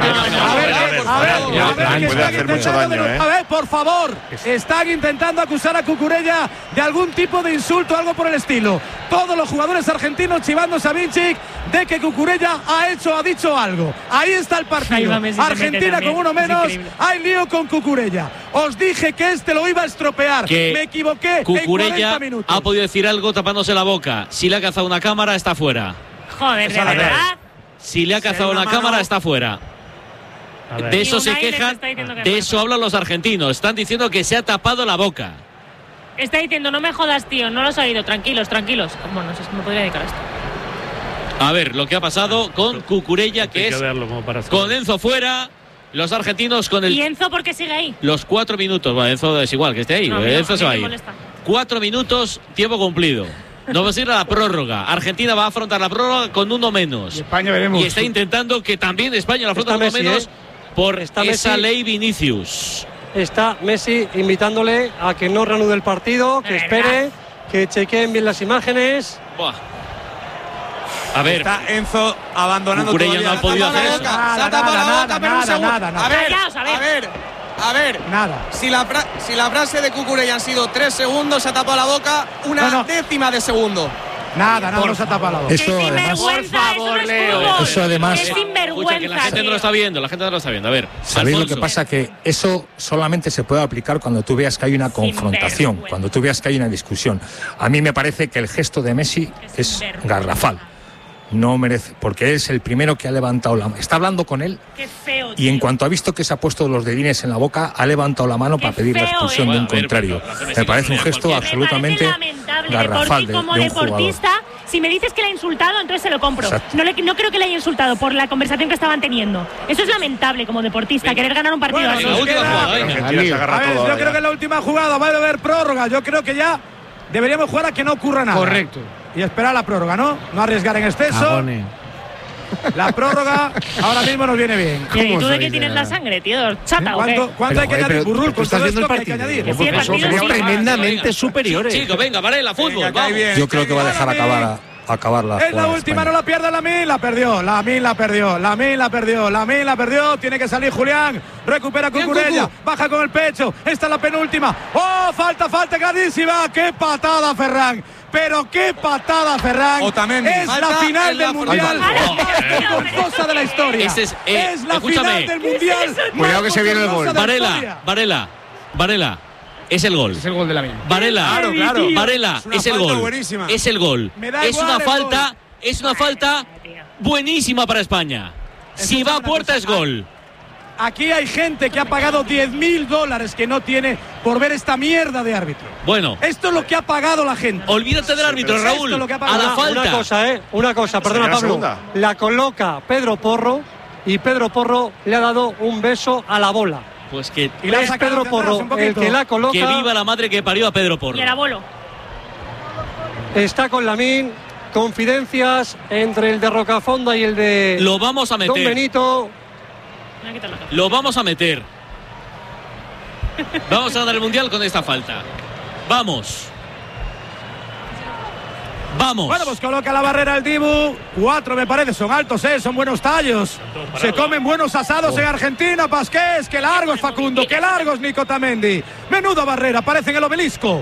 a ver, puede hacer mucho daño, ¿eh? A ver, por favor, están intentando acusar a Cucurella de algún tipo de insulto, algo por el estilo. Todos los jugadores argentinos chivando a Savincic de que Cucurella ha hecho, ha dicho algo. Ahí está el partido. Argentina con uno menos. Hay lío con Cucurella. Os dije que este lo iba a estropear. Que me equivoqué. Cucurella ha podido decir algo tapándose la boca. Si le ha cazado una cámara, está fuera. Joder, de verdad. Si le ha cazado una cámara, está fuera. De eso se quejan, de eso hablan los argentinos. Están diciendo que se ha tapado la boca. Está diciendo, no me jodas, tío, no lo has oído. Tranquilos, tranquilos. Bueno, no sé si me podría dedicar a esto. A ver, lo que ha pasado con Cucurella, que es con Enzo fuera, los argentinos con el... ¿Y Enzo por qué sigue ahí? Los cuatro minutos, bueno, Enzo es igual, que esté ahí, no, Enzo no, se va a ir. Cuatro minutos, tiempo cumplido. Nos vamos a ir a la prórroga. Argentina va a afrontar la prórroga con uno menos. Y España veremos. Y está intentando que también España la afronte con uno menos eh. por está esa Messi, ley Vinicius. Está Messi invitándole a que no reanude el partido, que espere, que chequeen bien las imágenes. Buah. A ver. Está Enzo abandonando todo. No ha podido hacer eso. Se ha tapado la boca, pero un segundo. A ver, a ver. A ver, nada. Si la, si la frase de Cucurella han sido tres segundos, se ha tapado la boca una no, no. décima de segundo. Nada, nada, no se ha tapado la boca. Eso además, por favor, Leo. Eso además. Es sinvergüenza. Que la gente no lo está viendo, la gente no lo está viendo. A ver. ¿Sabéis lo que pasa? Que eso solamente se puede aplicar cuando tú veas que hay una confrontación, cuando tú veas que hay una discusión. A mí me parece que el gesto de Messi es garrafal. No merece, porque es el primero que ha levantado la mano. Está hablando con él. Qué feo, y en cuanto ha visto que se ha puesto los dedines en la boca, ha levantado la mano Qué para pedir feo, la expulsión eh. de un bueno, contrario. Pero, pero, pero, me parece un gesto absolutamente garrafal de, como de un deportista, jugador. Si me dices que le ha insultado, entonces se lo compro. No, le, no creo que le haya insultado por la conversación que estaban teniendo. Eso es lamentable como deportista, Venga. querer ganar un partido bueno, así. La última jugada, a ver, yo creo que es la última jugada va a haber prórroga. Yo creo que ya deberíamos jugar a que no ocurra nada. Correcto. Y esperar la prórroga, ¿no? No arriesgar en exceso. Agone. La prórroga ahora mismo nos viene bien. ¿Y tú de qué tienes la sangre, tío? ¿Chata o qué? ¿Cuánto hay que añadir? Burrul, ¿tú estás viendo el partido? Son tremendamente superiores. Chico, venga, Varela, fútbol. Yo creo que va a dejar acabar a acabar la es la última, no la pierde Lamine, la perdió, Lamine la perdió, Lamine la perdió, Lamine la perdió, tiene que salir Julián, recupera Cucurella, baja con el pecho, esta es la penúltima, oh, falta, falta clarísima, qué patada Ferran. Pero qué patada, Ferran. Otamendi. Es Falta la final la del Mundial más vergonzosa de la historia. Este es, eh, es la escúchame. final del Mundial. Cuidado que se viene el gol. Varela, Varela, Varela. Es el gol. Es el gol de la mina. Varela, claro, claro. Varela, es, es el gol. Buenísima. Es el gol. Es una falta, gol. es una falta buenísima para España. Si va a puerta es gol. aquí hay gente que ha pagado diez mil dólares que no tiene por ver esta mierda de árbitro. Bueno. Esto es lo que ha pagado la gente. Olvídate del árbitro, Raúl. Esto es lo que ha A pagado. la Una, falta. una cosa, ¿eh? Una cosa, perdona, la Pablo. segunda. La coloca Pedro Porro y Pedro Porro le ha dado un beso a la bola. Pues que, Y la ha Es sacado Pedro hacia atrás Porro un poquito. el que la coloca. que viva la madre que parió a Pedro Porro. Y el abuelo. Está con Lamine. Confidencias entre el de Rocafonda y el de Lo vamos a Don meter. Benito. Me voy a quitar la capa. Lo vamos a meter. Vamos a ganar el Mundial con esta falta. Vamos. Vamos. Bueno, pues coloca la barrera el Dibu. Cuatro me parece, son altos, ¿eh? Son buenos tallos. Se comen buenos asados Oh. en Argentina, Pasqués. Qué largo es Facundo, qué largo es Nico Tamendi. Menudo barrera, parece en el obelisco.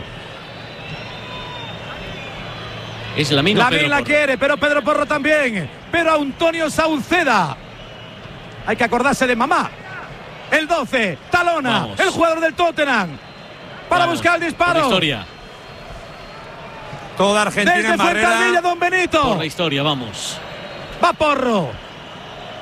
Es la misma. Lamine la quiere, pero Pedro Porro también. Pero Antonio Sauceda. Hay que acordarse de mamá. El doce, Talona, Vamos. el jugador del Tottenham. Para Vamos, buscar el disparo. Por la historia. Toda Argentina Desde en barrera. Fuenterrabía, Don Por Benito. la historia, vamos. Va Porro.